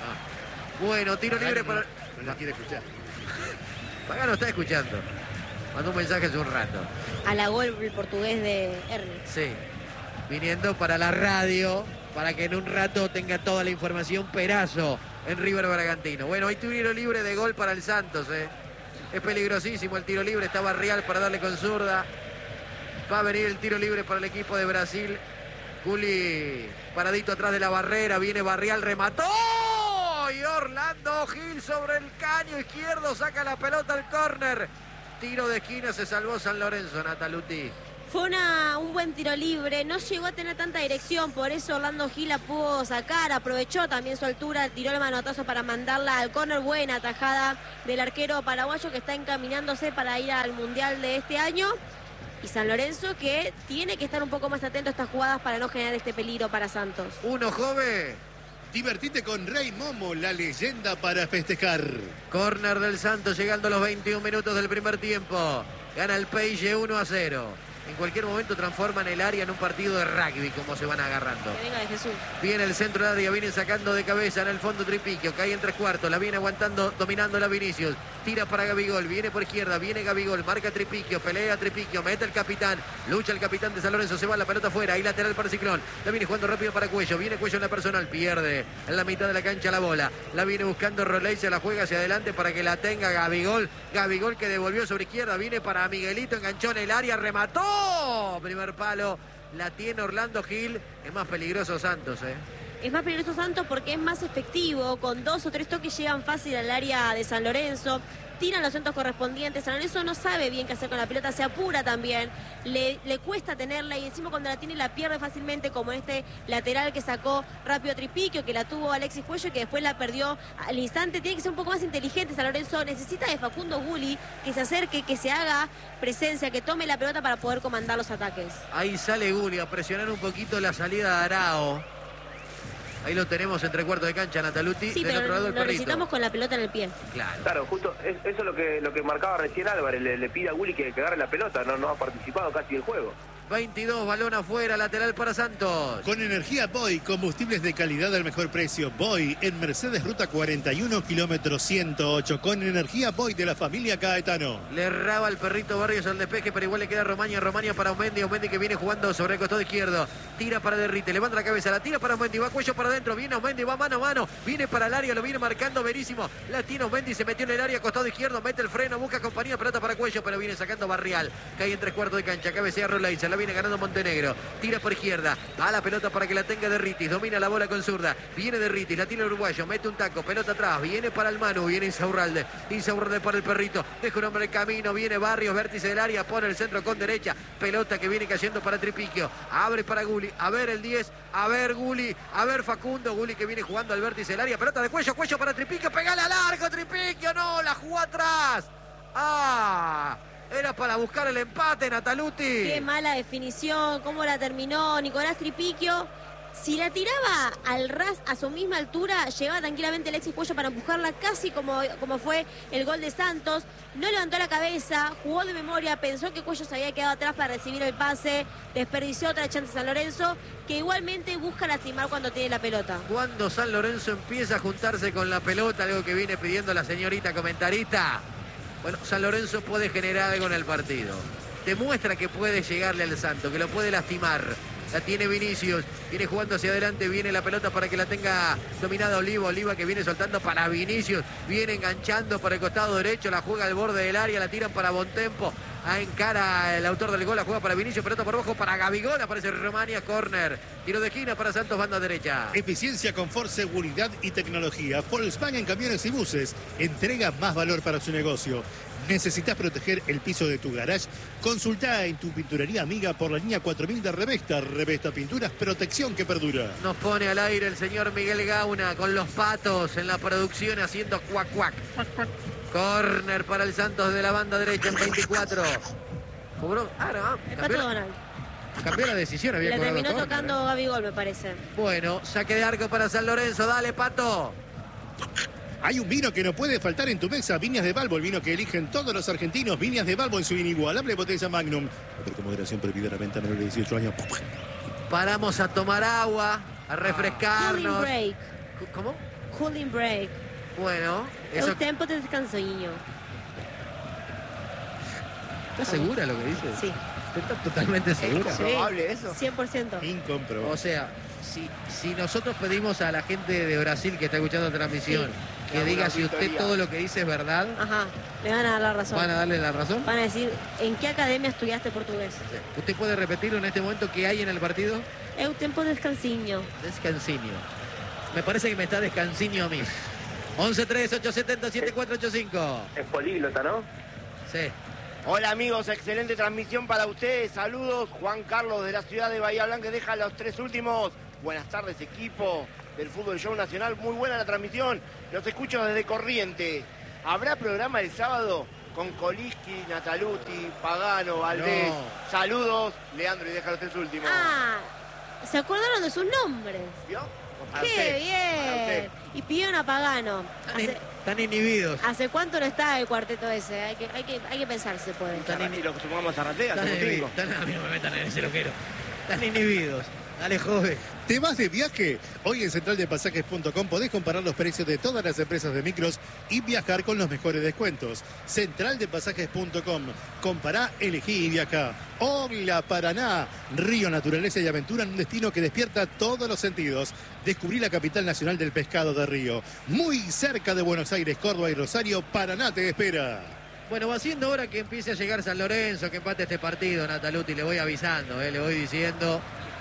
Bueno, tiro libre para... No la quiere escuchar. Pagano está escuchando. Mandó un mensaje hace un rato. Halagó el portugués de Ernie. Sí. Viniendo para la radio, para que en un rato tenga toda la información Perazo en River Bragantino. Bueno, hay tiro libre de gol para el Santos, Es peligrosísimo el tiro libre. Está Barrial para darle con zurda. Va a venir el tiro libre para el equipo de Brasil. Juli paradito atrás de la barrera. Viene Barrial, remató. Y Orlando Gil sobre el caño izquierdo. Saca la pelota al córner. Tiro de esquina, se salvó San Lorenzo, Nataluti. Fue un buen tiro libre, no llegó a tener tanta dirección, por eso Orlando Gil la pudo sacar, aprovechó también su altura, tiró el manotazo para mandarla al córner. Buena tajada del arquero paraguayo que está encaminándose para ir al Mundial de este año. Y San Lorenzo que tiene que estar un poco más atento a estas jugadas para no generar este peligro para Santos. Uno, joven. Divertite con Rey Momo, la leyenda para festejar. Córner del Santos llegando a los 21 minutos del primer tiempo. Gana el Peixe 1-0. En cualquier momento transforman el área en un partido de rugby, como se van agarrando. Que venga de Jesús. Viene el centro del área, viene sacando de cabeza en el fondo Tripiquio, cae en 3/4, la viene aguantando, dominando la Vinicius. Tira para Gabigol, viene por izquierda, viene Gabigol, marca Tripiquio, pelea Tripiquio, mete el capitán, lucha el capitán de San Lorenzo, se va la pelota afuera, ahí lateral para Ciclón. La viene jugando rápido para Cuello, viene Cuello en la personal, pierde en la mitad de la cancha la bola. La viene buscando Roley, se la juega hacia adelante para que la tenga Gabigol. Gabigol que devolvió sobre izquierda, viene para Miguelito, enganchó en el área, remató. Primer palo, la tiene Orlando Gil. Es más peligroso Santos, Es más peligroso Santos porque es más efectivo, con 2 o 3 toques llegan fácil al área de San Lorenzo, tiran los centros correspondientes. San Lorenzo no sabe bien qué hacer con la pelota, se apura también, le cuesta tenerla y encima cuando la tiene la pierde fácilmente, como este lateral que sacó rápido Tripiquio, que la tuvo Alexis Cuello y que después la perdió al instante. Tiene que ser un poco más inteligente San Lorenzo, necesita de Facundo Guli que se acerque, que se haga presencia, que tome la pelota para poder comandar los ataques. Ahí sale Guli a presionar un poquito la salida de Arao. Ahí lo tenemos entre cuartos de cancha, Nataluti. Sí, del otro lado pero el lo perrito. necesitamos con la pelota en el pie. Claro, justo eso es lo que marcaba recién Álvarez. Le pide a Guli que agarre la pelota, no ha participado casi del juego. 22, balón afuera, lateral para Santos. Con energía Boy, combustibles de calidad al mejor precio. Boy en Mercedes Ruta 41, kilómetro 108. Con energía Boy de la familia Caetano. Le erraba el perrito Barrios al despeje, pero igual le queda Romaña para Aumendi. Aumendi que viene jugando sobre el costado izquierdo. Tira para Derrite, levanta la cabeza, la tira para Aumendi, va Cuello para adentro. Viene Aumendi, va mano a mano. Viene para el área, lo viene marcando Verísimo. La tiene Aumendi, se metió en el área, costado izquierdo, mete el freno, busca compañía, pelota para Cuello, pero viene sacando Barrial. Cae en 3/4 de cancha, cabecea Roley, se la viene ganando Montenegro. Tira por izquierda, a la pelota para que la tenga Derritis, domina la bola con zurda, viene Derritis, la tiene el uruguayo, mete un taco, pelota atrás, viene para el Manu, viene Insaurralde para el perrito, deja un hombre en camino, viene Barrios, vértice del área, pone el centro con derecha, pelota que viene cayendo para Tripiquio, abre para Guli, a ver el 10, a ver Guli, a ver Facundo, Guli que viene jugando al vértice del área, pelota de Cuello para Tripiquio, pegale a largo Tripiquio, no, la jugó atrás, era para buscar el empate, Nataluti. Qué mala definición, cómo la terminó Nicolás Tripiquio. Si la tiraba al ras a su misma altura, llegaba tranquilamente Alexis Cuello para empujarla casi como fue el gol de Santos. No levantó la cabeza, jugó de memoria, pensó que Cuello se había quedado atrás para recibir el pase, desperdició otra chance San Lorenzo, que igualmente busca lastimar cuando tiene la pelota. Cuando San Lorenzo empieza a juntarse con la pelota, algo que viene pidiendo la señorita comentarista, bueno, San Lorenzo puede generar algo en el partido. Demuestra que puede llegarle al Santos, que lo puede lastimar. La tiene Vinicius, viene jugando hacia adelante, viene la pelota para que la tenga dominada Oliva que viene soltando para Vinicius, viene enganchando por el costado derecho, la juega al borde del área, la tiran para Bontempo, encara el autor del gol, la juega para Vinicius, pelota por abajo para Gabigol, aparece Romania, córner, tiro de esquina para Santos, banda derecha. Eficiencia, confort, seguridad y tecnología. Volkswagen Camiones y Buses entrega más valor para su negocio. ¿Necesitas proteger el piso de tu garage? Consultá en tu pinturería amiga por la línea 4000 de Revesta. Revesta Pinturas, protección que perdura. Nos pone al aire el señor Miguel Gauna con los patos en la producción haciendo cuac cuac. Córner para el Santos de la banda derecha en 24. ¿Cobró? El Pato Donald. Cambió la decisión, había La cobrado terminó córner, tocando Gabigol, me parece. Bueno, saque de arco para San Lorenzo. Dale, Pato. Hay un vino que no puede faltar en tu mesa, Viñas de Balbo, el vino que eligen todos los argentinos, Viñas de Balbo en su inigualable botella Magnum. Pero con moderación prohibida la venta menor de 18 años. Paramos a tomar agua, a refrescarnos. Cooling break. ¿Cómo? Cooling break. Bueno, Es eso... un tiempo de descanso, niño. ¿Estás segura lo que dices? Sí. ¿Estás totalmente segura? Sí. ¿Probable eso? 100%. Incomprobable. O sea, si nosotros pedimos a la gente de Brasil que está escuchando la transmisión que Haga diga una si usted auditoría. todo lo que dice es verdad, Ajá, le van a dar la razón. ¿van a darle la razón? Van a decir, ¿en qué academia estudiaste portugués? ¿Usted puede repetirlo en este momento qué hay en el partido? Es un tiempo de descansinho. Descansinio. Me parece que me está descansinio a mí. 11-3-870-7485. Es políglota, ¿no? Sí. Hola amigos, excelente transmisión para ustedes. Saludos, Juan Carlos de la ciudad de Bahía Blanca, deja los 3 últimos. Buenas tardes, equipo del Fútbol Show Nacional. Muy buena la transmisión. Los escucho desde Corrientes. ¿Habrá programa el sábado con Koliski, Nataluti, Pagano, Valdés? No. Saludos, Leandro, y deja los 3 últimos. Ah, se acordaron de sus nombres. ¿Vio? Para ¡Qué usted, para bien! usted. Y pidieron a Pagano. Están inhibidos. ¿Hace cuánto no está el cuarteto ese? Hay que pensar si se puede. Y lo que sumamos a Ratea, Están somos inhibidos. 5. A mí no me metan en ese loquero. Están inhibidos. Dale, joven. ¿Te vas de viaje? Hoy en centraldepasajes.com podés comparar los precios de todas las empresas de micros y viajar con los mejores descuentos. Centraldepasajes.com. Compará, elegí y viajá. Hola Paraná, río, naturaleza y aventura en un destino que despierta todos los sentidos. Descubrí la capital nacional del pescado de Río. Muy cerca de Buenos Aires, Córdoba y Rosario, Paraná te espera. Bueno, va siendo hora que empiece a llegar San Lorenzo, que empate este partido, Nataluti. Le voy avisando, le voy diciendo.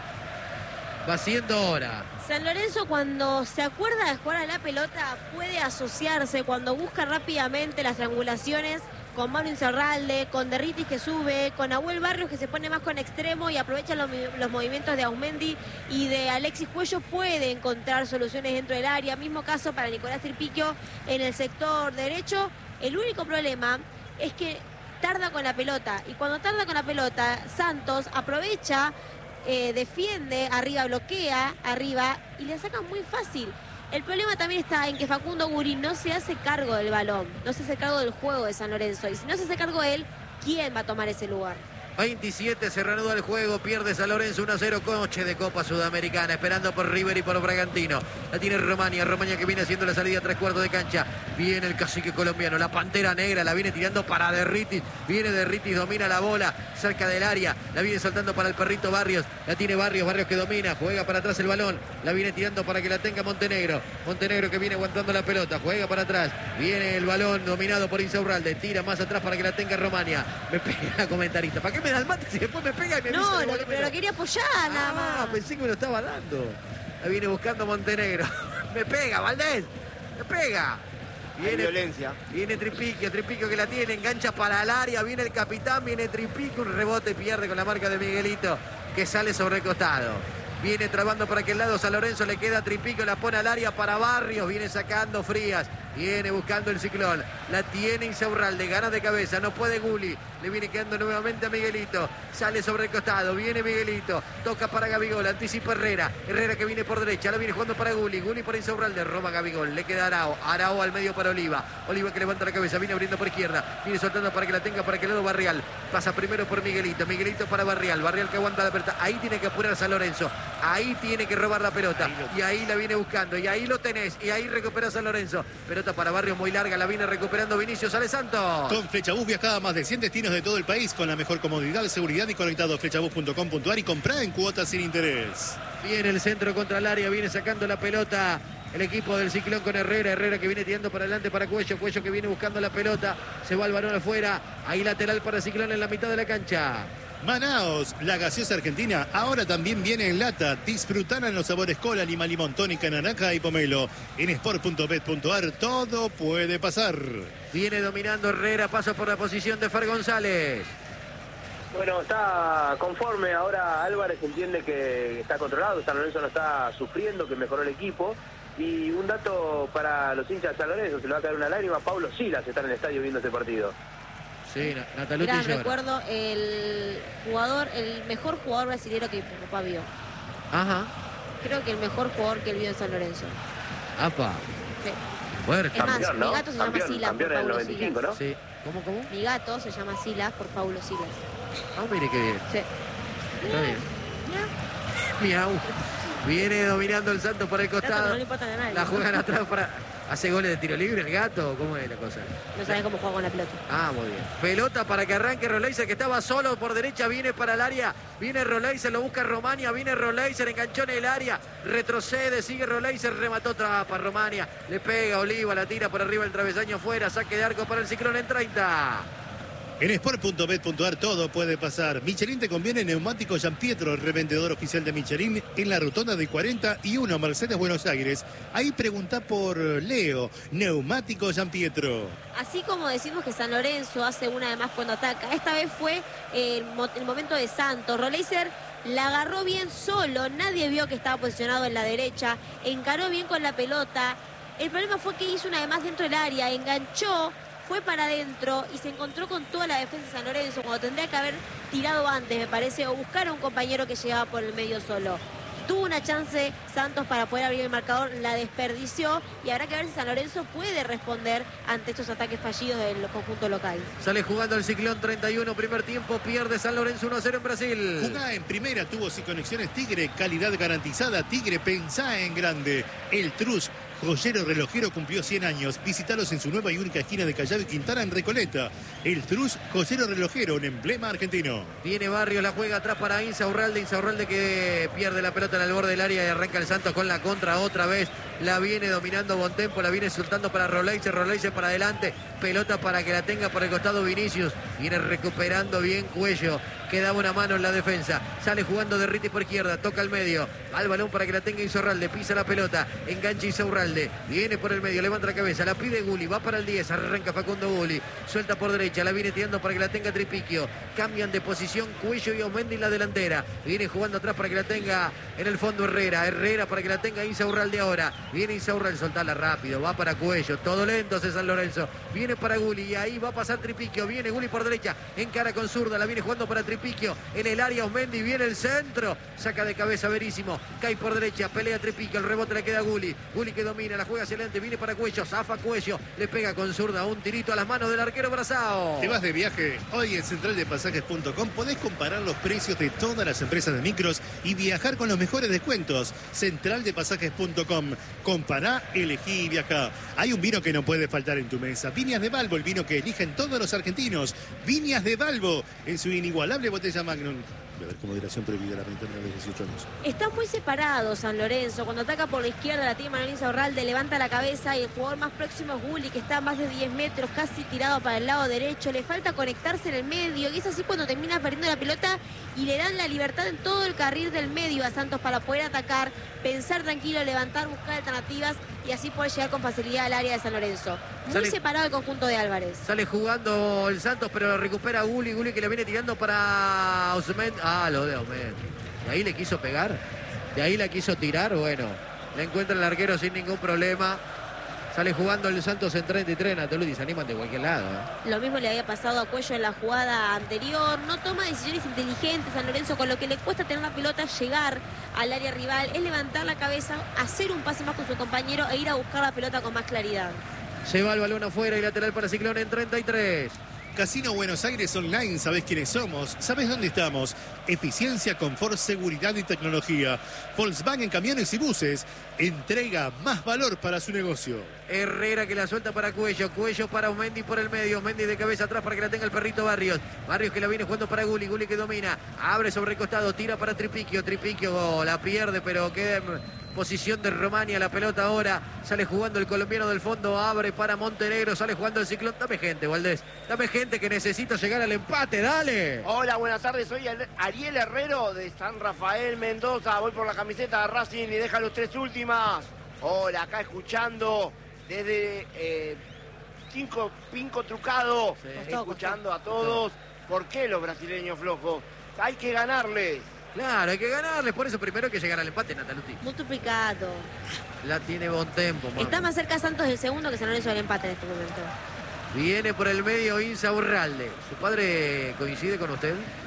Va siendo hora. San Lorenzo, cuando se acuerda de jugar a la pelota, puede asociarse cuando busca rápidamente las triangulaciones con Manu Insaurralde, con Derritis que sube, con Nahuel Barrios que se pone más con extremo y aprovecha los movimientos de Aumendi y de Alexis Cuello, puede encontrar soluciones dentro del área. Mismo caso para Nicolás Tripiquio en el sector derecho. El único problema es que tarda con la pelota, y cuando tarda con la pelota, Santos aprovecha, defiende, arriba bloquea, arriba, y le sacan muy fácil. El problema también está en que Facundo Guri no se hace cargo del balón, no se hace cargo del juego de San Lorenzo, y si no se hace cargo él, ¿quién va a tomar ese lugar? 27, se reanuda el juego, pierde San Lorenzo 1-0, coche de Copa Sudamericana, esperando por River y por Bragantino. La tiene Romania que viene haciendo la salida a 3/4 de cancha. Viene el cacique colombiano, la Pantera Negra, la viene tirando para Derritis. Viene Derritis, domina la bola cerca del área, la viene soltando para el perrito Barrios. La tiene Barrios que domina, juega para atrás el balón, la viene tirando para que la tenga Montenegro. Montenegro que viene aguantando la pelota, juega para atrás. Viene el balón dominado por Insaurralde, tira más atrás para que la tenga Romania. Me pega la comentarista. ¿Para qué me da el mate si después me pega y me No, avisa de pero lo quería apoyar nada más. Pensé que me lo estaba dando. La viene buscando Montenegro. Me pega, Valdés. Me pega. Hay violencia. Viene Tripiquio que la tiene, engancha para el área, viene el capitán, viene Tripiquio, un rebote, pierde con la marca de Miguelito, que sale sobre el costado. Viene trabando por aquel lado San Lorenzo, le queda Tripiquio, la pone al área para Barrios, viene sacando Frías, viene buscando el Ciclón, la tiene Insaurralde, gana de cabeza, no puede Guli, le viene quedando nuevamente a Miguelito, sale sobre el costado, viene Miguelito, toca para Gabigol, anticipa Herrera que viene por derecha, la viene jugando para Guli para Insaurralde, roba Gabigol, le queda Arao al medio para Oliva que levanta la cabeza, viene abriendo por izquierda, viene soltando para que la tenga para aquel lado Barrial, pasa primero por Miguelito para Barrial que aguanta la pelota, ahí tiene que apurar San Lorenzo, ahí tiene que robar la pelota, y ahí la viene buscando, y ahí lo tenés, y ahí recupera San Lorenzo, pelota para Barrios muy larga, la viene recuperando Vinicius, sale Santos. Con Flechabús viajá a más de 100 destinos de todo el país con la mejor comodidad, seguridad y conectado. Flechabús.com.ar y comprá en cuotas sin interés. Viene el centro contra el área, viene sacando la pelota el equipo del Ciclón con Herrera que viene tirando para adelante para Cuello que viene buscando la pelota, se va el balón afuera, ahí lateral para Ciclón en la mitad de la cancha. Manaos, la gaseosa argentina, ahora también viene en lata. Disfrutala en los sabores cola, lima, limón, tónica, naranja y pomelo. En sport.bet.ar todo puede pasar. Viene dominando Herrera, pasa por la posición de Fer González. Bueno, está conforme. Ahora Álvarez entiende que está controlado, San Lorenzo no está sufriendo, que mejoró el equipo. Y un dato para los hinchas de San Lorenzo, se le va a caer una lágrima. Paulo Silas está en el estadio viendo este partido. Sí, Nataluti Mirá, llora. recuerdo el mejor jugador brasilero que mi papá vio. Ajá. Creo que el mejor jugador que él vio en San Lorenzo. Apa. Sí. Fuerte. Es más, Campeón, ¿no? mi gato se llama Silas por campeón en el Paulo 95, Silas. ¿no? Sí. ¿Cómo? Mi gato se llama Silas por Paulo Silas. Ah, mire qué bien. Sí. Está bien. Miau. Viene dominando el Santos por el Gato costado. no le importa a nadie. La juegan atrás para ¿Hace goles de tiro libre el gato? ¿Cómo es la cosa? No sabes cómo juega con la pelota. Ah, muy bien. Pelota para que arranque Roleiser, que estaba solo por derecha, viene para el área, viene Roleiser, lo busca Romania, viene Roleiser, enganchó en el área, retrocede, sigue Roleiser, remató para Romania, le pega Oliva, la tira por arriba el travesaño fuera, saque de arco para el Ciclón en 30. En sport.bet.ar todo puede pasar. Michelin te conviene neumático Gianpietro, revendedor oficial de Michelin en la rotonda de 41 Mercedes Buenos Aires. Ahí pregunta por Leo, neumático Gianpietro. Así como decimos que San Lorenzo hace una de más cuando ataca, esta vez fue el momento de Santos. Roleiser la agarró bien solo, nadie vio que estaba posicionado en la derecha, encaró bien con la pelota. El problema fue que hizo una de más dentro del área, enganchó, fue para adentro y se encontró con toda la defensa de San Lorenzo cuando tendría que haber tirado antes, me parece, o buscar a un compañero que llegaba por el medio solo. Tuvo una chance Santos para poder abrir el marcador, la desperdició y habrá que ver si San Lorenzo puede responder ante estos ataques fallidos del conjunto local. Sale jugando el Ciclón 31, primer tiempo, pierde San Lorenzo 1-0 en Brasil. Jugá en primera, tuvo sin conexiones Tigre, calidad garantizada. Tigre, pensá en grande. El Trus, joyero relojero, cumplió 100 años. Visítalos en su nueva y única esquina de Callao y Quintana en Recoleta. El Trus, joyero relojero, un emblema argentino. Viene Barrios, la juega atrás para Insaurralde que pierde la pelota en el borde del área y arranca el Santos con la contra otra vez. La viene dominando Bontempo, la viene soltando para Roleiser para adelante. Pelota para que la tenga por el costado Vinicius. Viene recuperando bien Cuello. Queda una mano en la defensa. Sale jugando de Riti por izquierda. Toca al medio. Al balón para que la tenga Insaurralde. Pisa la pelota. Engancha Insaurralde. Viene por el medio. Levanta la cabeza. La pide Gulli. Va para el 10. Arranca Facundo Gulli. Suelta por derecha. La viene tirando para que la tenga Tripiquio. Cambian de posición Cuello y Aumendi en la delantera. Viene jugando atrás para que la tenga en el fondo Herrera. Herrera para que la tenga Insaurralde ahora. Viene Insaurralde. Soltarla rápido. Va para Cuello. Todo lento hace San Lorenzo. Viene para Gulli. Y ahí va a pasar Tripiquio. Viene Gulli por derecha. Encara con zurda. La viene jugando para Tripiquio. En el área Aumendi, viene el centro, saca de cabeza Verísimo, cae por derecha, pelea Tripiquio, el rebote le queda a Gulli, Gulli que domina, la juega hacia adelante, viene para Cuello, zafa Cuello, le pega con zurda un tirito a las manos del arquero Brazao. ¿Te vas de viaje? Hoy en centraldepasajes.com podés comparar los precios de todas las empresas de micros y viajar con los mejores descuentos. Centraldepasajes.com. Compará, elegí y viajá. Hay un vino que no puede faltar en tu mesa. Viñas de Balbo, el vino que eligen todos los argentinos. Viñas de Balbo, en su inigualable botella Magnum. A ver, como moderación prohibida, la ventana de 18 años. Está muy separado San Lorenzo. Cuando ataca por la izquierda, la tiene Manuel Insaurralde, levanta la cabeza y el jugador más próximo es Gulli, que está a más de 10 metros, casi tirado para el lado derecho. Le falta conectarse en el medio y es así cuando termina perdiendo la pelota y le dan la libertad en todo el carril del medio a Santos para poder atacar, pensar tranquilo, levantar, buscar alternativas y así poder llegar con facilidad al área de San Lorenzo. Muy separado el conjunto de Álvarez. Sale jugando el Santos, pero lo recupera Gulli, Gulli que le viene tirando para Osmendi. Ah, lo de Osmendi. De ahí le quiso pegar, de ahí la quiso tirar, bueno. Le encuentra el arquero sin ningún problema. Sale jugando el Santos en 33, Natoludi, se animan de cualquier lado. Lo mismo le había pasado a Cuello en la jugada anterior. No toma decisiones inteligentes San Lorenzo, con lo que le cuesta tener la pelota, llegar al área rival, es levantar la cabeza, hacer un pase más con su compañero e ir a buscar la pelota con más claridad. Se va el balón afuera y lateral para Ciclón en 33. Casino Buenos Aires Online, ¿sabés quiénes somos? ¿Sabés dónde estamos? Eficiencia, confort, seguridad y tecnología. Volkswagen Camiones y Buses entrega más valor para su negocio. Herrera que la suelta para Cuello, Cuello para Aumendi por el medio, Aumendi de cabeza atrás para que la tenga el perrito Barrios, Barrios que la viene jugando para Gulli, Gulli que domina, abre sobre el costado, tira para Tripiquio, Tripiquio la pierde pero queda en posición de Romania la pelota ahora, sale jugando el colombiano del fondo, abre para Montenegro, sale jugando el Ciclón. Dame gente, Valdés, dame gente que necesito llegar al empate, dale. Hola, buenas tardes, soy Ariel Herrero de San Rafael Mendoza, voy por la camiseta de Racing y deja los 3 últimas. Hola, acá escuchando desde Pinco Trucado, escuchando a todos. ¿Por qué los brasileños flojos? Hay que ganarles. Claro, hay que ganarles, por eso primero hay que llegar al empate, Nataluti. Multiplicado. La tiene Bontempo, mami. Está más cerca Santos del segundo que San Lorenzo del empate en este momento. Viene por el medio Insaurralde. ¿Su padre coincide con usted?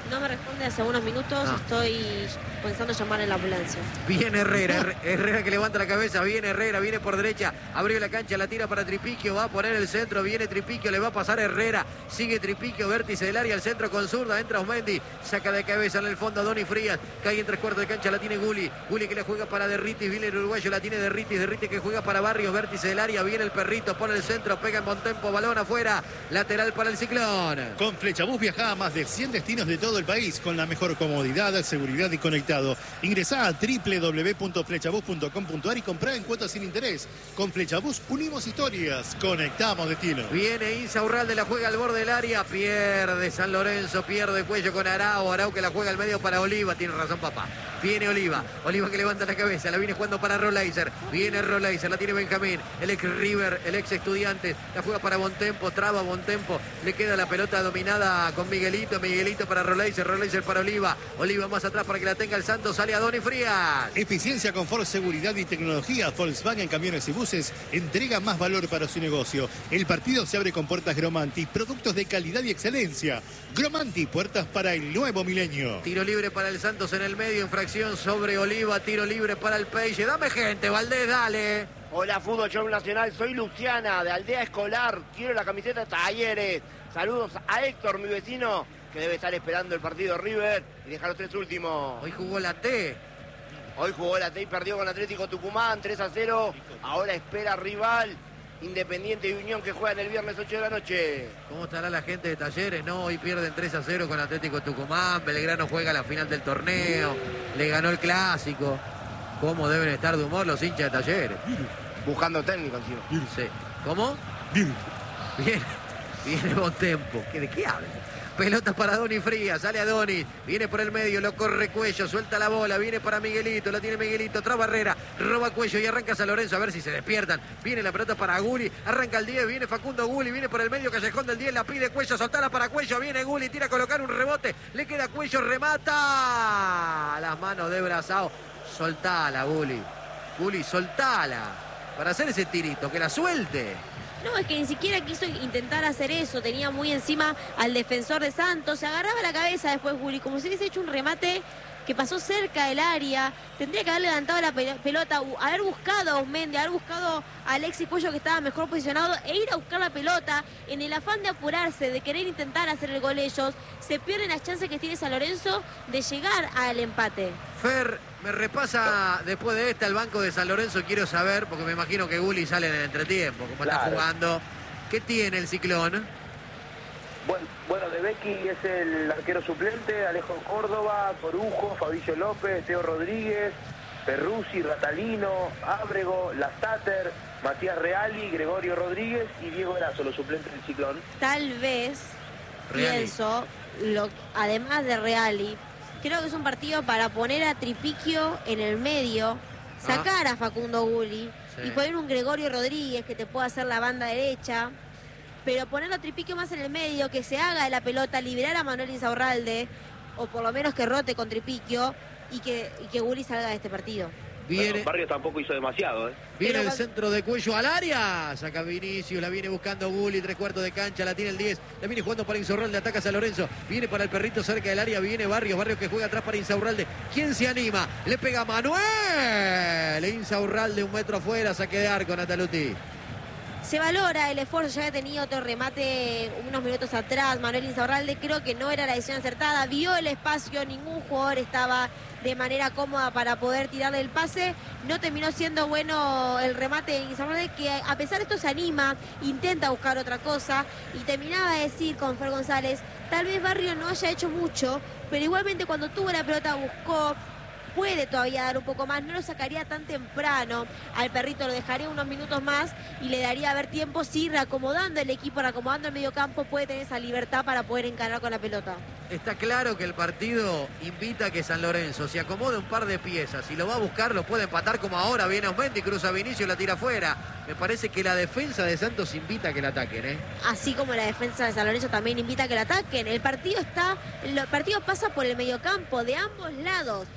No me responde hace unos minutos, estoy pensando llamar en la ambulancia. Viene Herrera, Herrera que levanta la cabeza, viene Herrera, viene por derecha, abrió la cancha, la tira para Tripiquio, va a poner el centro, viene Tripiquio, le va a pasar Herrera, sigue Tripiquio, vértice del área, al centro con zurda, entra Osmendi, saca de cabeza en el fondo a Doni Frías, cae en 3/4 de cancha, la tiene Gulli que le juega para Derritis, viene el uruguayo, la tiene Derritis que juega para Barrios, vértice del área, viene el perrito, pone el centro, pega en buen tempo, balón afuera, lateral para el Ciclón. Con Flechabús viaja a más de 100 destinos de todo el país con la mejor comodidad, seguridad y conectado. Ingresá a www.flechabús.com.ar y comprá en cuotas sin interés. Con Flechabús unimos historias, conectamos destinos. Viene Insaurralde, la juega al borde del área, pierde San Lorenzo, pierde Cuello con Arau que la juega al medio para Oliva, tiene razón papá. Viene Oliva que levanta la cabeza, la viene jugando para Rolaiser, viene Rolaiser, la tiene Benjamín, el ex River, el ex Estudiantes, la juega para Bontempo, traba Bontempo, le queda la pelota dominada con Miguelito para Rolaiser para Oliva más atrás para que la tenga el Santos, sale a Doni Frías. Eficiencia, confort, seguridad y tecnología. Volkswagen Camiones y Buses entrega más valor para su negocio. El partido se abre con puertas Gromanti, productos de calidad y excelencia. Gromanti, puertas para el nuevo milenio. Tiro libre para el Santos en el medio, infracción sobre Oliva, tiro libre para el Peixe. Dame gente, Valdés, dale. Hola, Fútbol Show Nacional, soy Luciana, de Aldea Escolar, quiero la camiseta de Talleres. Saludos a Héctor, mi vecino, que debe estar esperando el partido de River y deja los 3 últimos. Hoy jugó la T. Hoy jugó la T y perdió con Atlético Tucumán, 3-0. Ahora espera rival, Independiente y Unión, que juegan el viernes 8 de la noche. ¿Cómo estará la gente de Talleres? No, hoy pierden 3-0 con Atlético Tucumán. Belgrano juega la final del torneo. Le ganó el clásico. ¿Cómo deben estar de humor los hinchas de Talleres? Buscando técnico encima. Sí. ¿Cómo? Viene Bontempo. ¿De qué habla? Pelota para Doni Frías, sale a Doni, viene por el medio, lo corre Cuello, suelta la bola, viene para Miguelito, la tiene Miguelito, traba Barrera, roba Cuello y arranca San Lorenzo a ver si se despiertan. Viene la pelota para Gulli, arranca el 10, viene Facundo Gulli, viene por el medio, Callejón del 10, la pide Cuello, soltala para Cuello, viene Gulli, tira a colocar un rebote, le queda Cuello, remata. Las manos de Brazao, soltala Gulli, soltala, para hacer ese tirito, que la suelte. No, es que ni siquiera quiso intentar hacer eso, tenía muy encima al defensor de Santos, se agarraba la cabeza después Gulli, como si hubiese hecho un remate que pasó cerca del área, tendría que haber levantado la pelota, haber buscado a Osmendi, haber buscado a Alexis Cuello que estaba mejor posicionado e ir a buscar la pelota. En el afán de apurarse, de querer intentar hacer el gol ellos, se pierden las chances que tiene San Lorenzo de llegar al empate. Fer, me repasa después de esta el banco de San Lorenzo, quiero saber, porque me imagino que Gulli sale en el entretiempo, como está jugando. ¿Qué tiene el Ciclón? Bueno, De Becchi es el arquero suplente, Alejo Córdoba, Corujo, Fabricio López, Teo Rodríguez, Perruzzi, Ratalino, Ábrego, Lastater, Matías Reali, Gregorio Rodríguez y Diego Erazo, los suplentes del Ciclón. Tal vez, pienso, además de Reali, creo que es un partido para poner a Tripiquio en el medio, sacar a Facundo Gulli y poner un Gregorio Rodríguez que te pueda hacer la banda derecha, pero ponerlo a Tripiquio más en el medio, que se haga de la pelota, liberar a Manuel Insaurralde, o por lo menos que rote con Tripiquio y que Gulli salga de este partido. Bueno, Barrios tampoco hizo demasiado, Viene el centro de Cuello al área. Saca Vinicius, la viene buscando Gulli, 3/4 de cancha, la tiene el 10. La viene jugando para Insaurralde, ataca a San Lorenzo. Viene para el perrito cerca del área, viene Barrios que juega atrás para Insaurralde. ¿Quién se anima? Le pega Manuel. Insaurralde 1 metro afuera, saque de arco, Nataluti. Se valora el esfuerzo, ya había tenido otro remate unos minutos atrás, Manuel Insaurralde, creo que no era la decisión acertada, vio el espacio, ningún jugador estaba de manera cómoda para poder tirarle el pase, no terminó siendo bueno el remate de Insaurralde, que a pesar de esto se anima, intenta buscar otra cosa, y terminaba de decir con Fer González, tal vez Barrio no haya hecho mucho, pero igualmente cuando tuvo la pelota buscó, puede todavía dar un poco más, no lo sacaría tan temprano al perrito, lo dejaría unos minutos más y le daría a ver tiempo, sí, reacomodando el equipo, reacomodando el medio campo, puede tener esa libertad para poder encarar con la pelota. Está claro que el partido invita a que San Lorenzo se acomode un par de piezas, si lo va a buscar lo puede empatar como ahora, viene Osmendi, cruza Vinicius, la tira afuera. Me parece que la defensa de Santos invita a que la ataquen, Así como la defensa de San Lorenzo también invita a que la ataquen. El partido pasa por el mediocampo de ambos lados. En este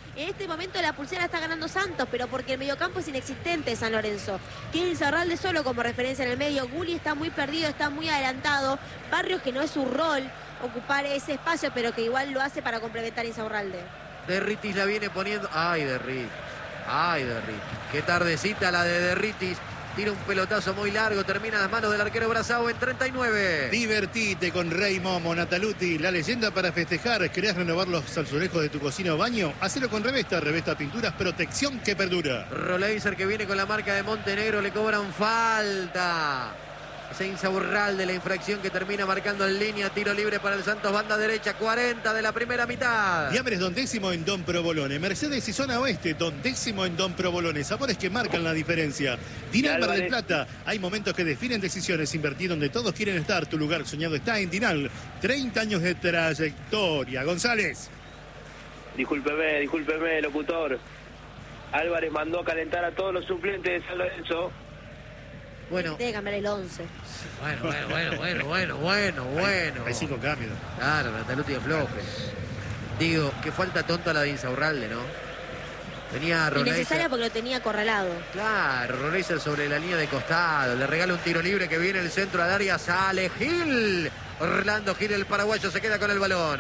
este momento la pulsera está ganando Santos, pero porque el mediocampo es inexistente de San Lorenzo. Tiene Insaurralde solo como referencia en el medio. Gulli está muy perdido, está muy adelantado. Barrios, que no es su rol ocupar ese espacio, pero que igual lo hace para complementar a Insaurralde. Derritis la viene poniendo. Ay, Derritis. Ay, Derritis. Qué tardecita la de Derritis. Tira un pelotazo muy largo, termina en las manos del arquero Brazao en 39. Divertite con Rey Momo, Nataluti, la leyenda para festejar. ¿Querés renovar los azulejos de tu cocina o baño? Hacelo con Revesta, Revesta Pinturas, protección que perdura. Roleiser, que viene con la marca de Montenegro, le cobran falta. Ese Insaurralde, la infracción que termina marcando en línea. Tiro libre para el Santos, banda derecha, 40 de la primera mitad. Fiambres Don Décimo en Don Provolone. Mercedes y Zona Oeste, Don Décimo en Don Provolone. Sabores que marcan la diferencia. Dinal Mar del Plata. Hay momentos que definen decisiones. Invertir donde todos quieren estar. Tu lugar soñado está en Dinal. 30 años de trayectoria. González. Discúlpeme, locutor. Álvarez mandó a calentar a todos los suplentes de San Lorenzo. Bueno. Tiene que cambiar el 11. Bueno. Hay 5 cambios. Claro, Nataluti de Flores. Digo, qué falta tonta la de Insaurralde, ¿no? Venía Roleiser. Innecesaria porque lo tenía acorralado. Claro, Roleiser sobre la línea de costado. Le regala un tiro libre que viene el centro al área. Sale Gil. Orlando Gil, el paraguayo, se queda con el balón.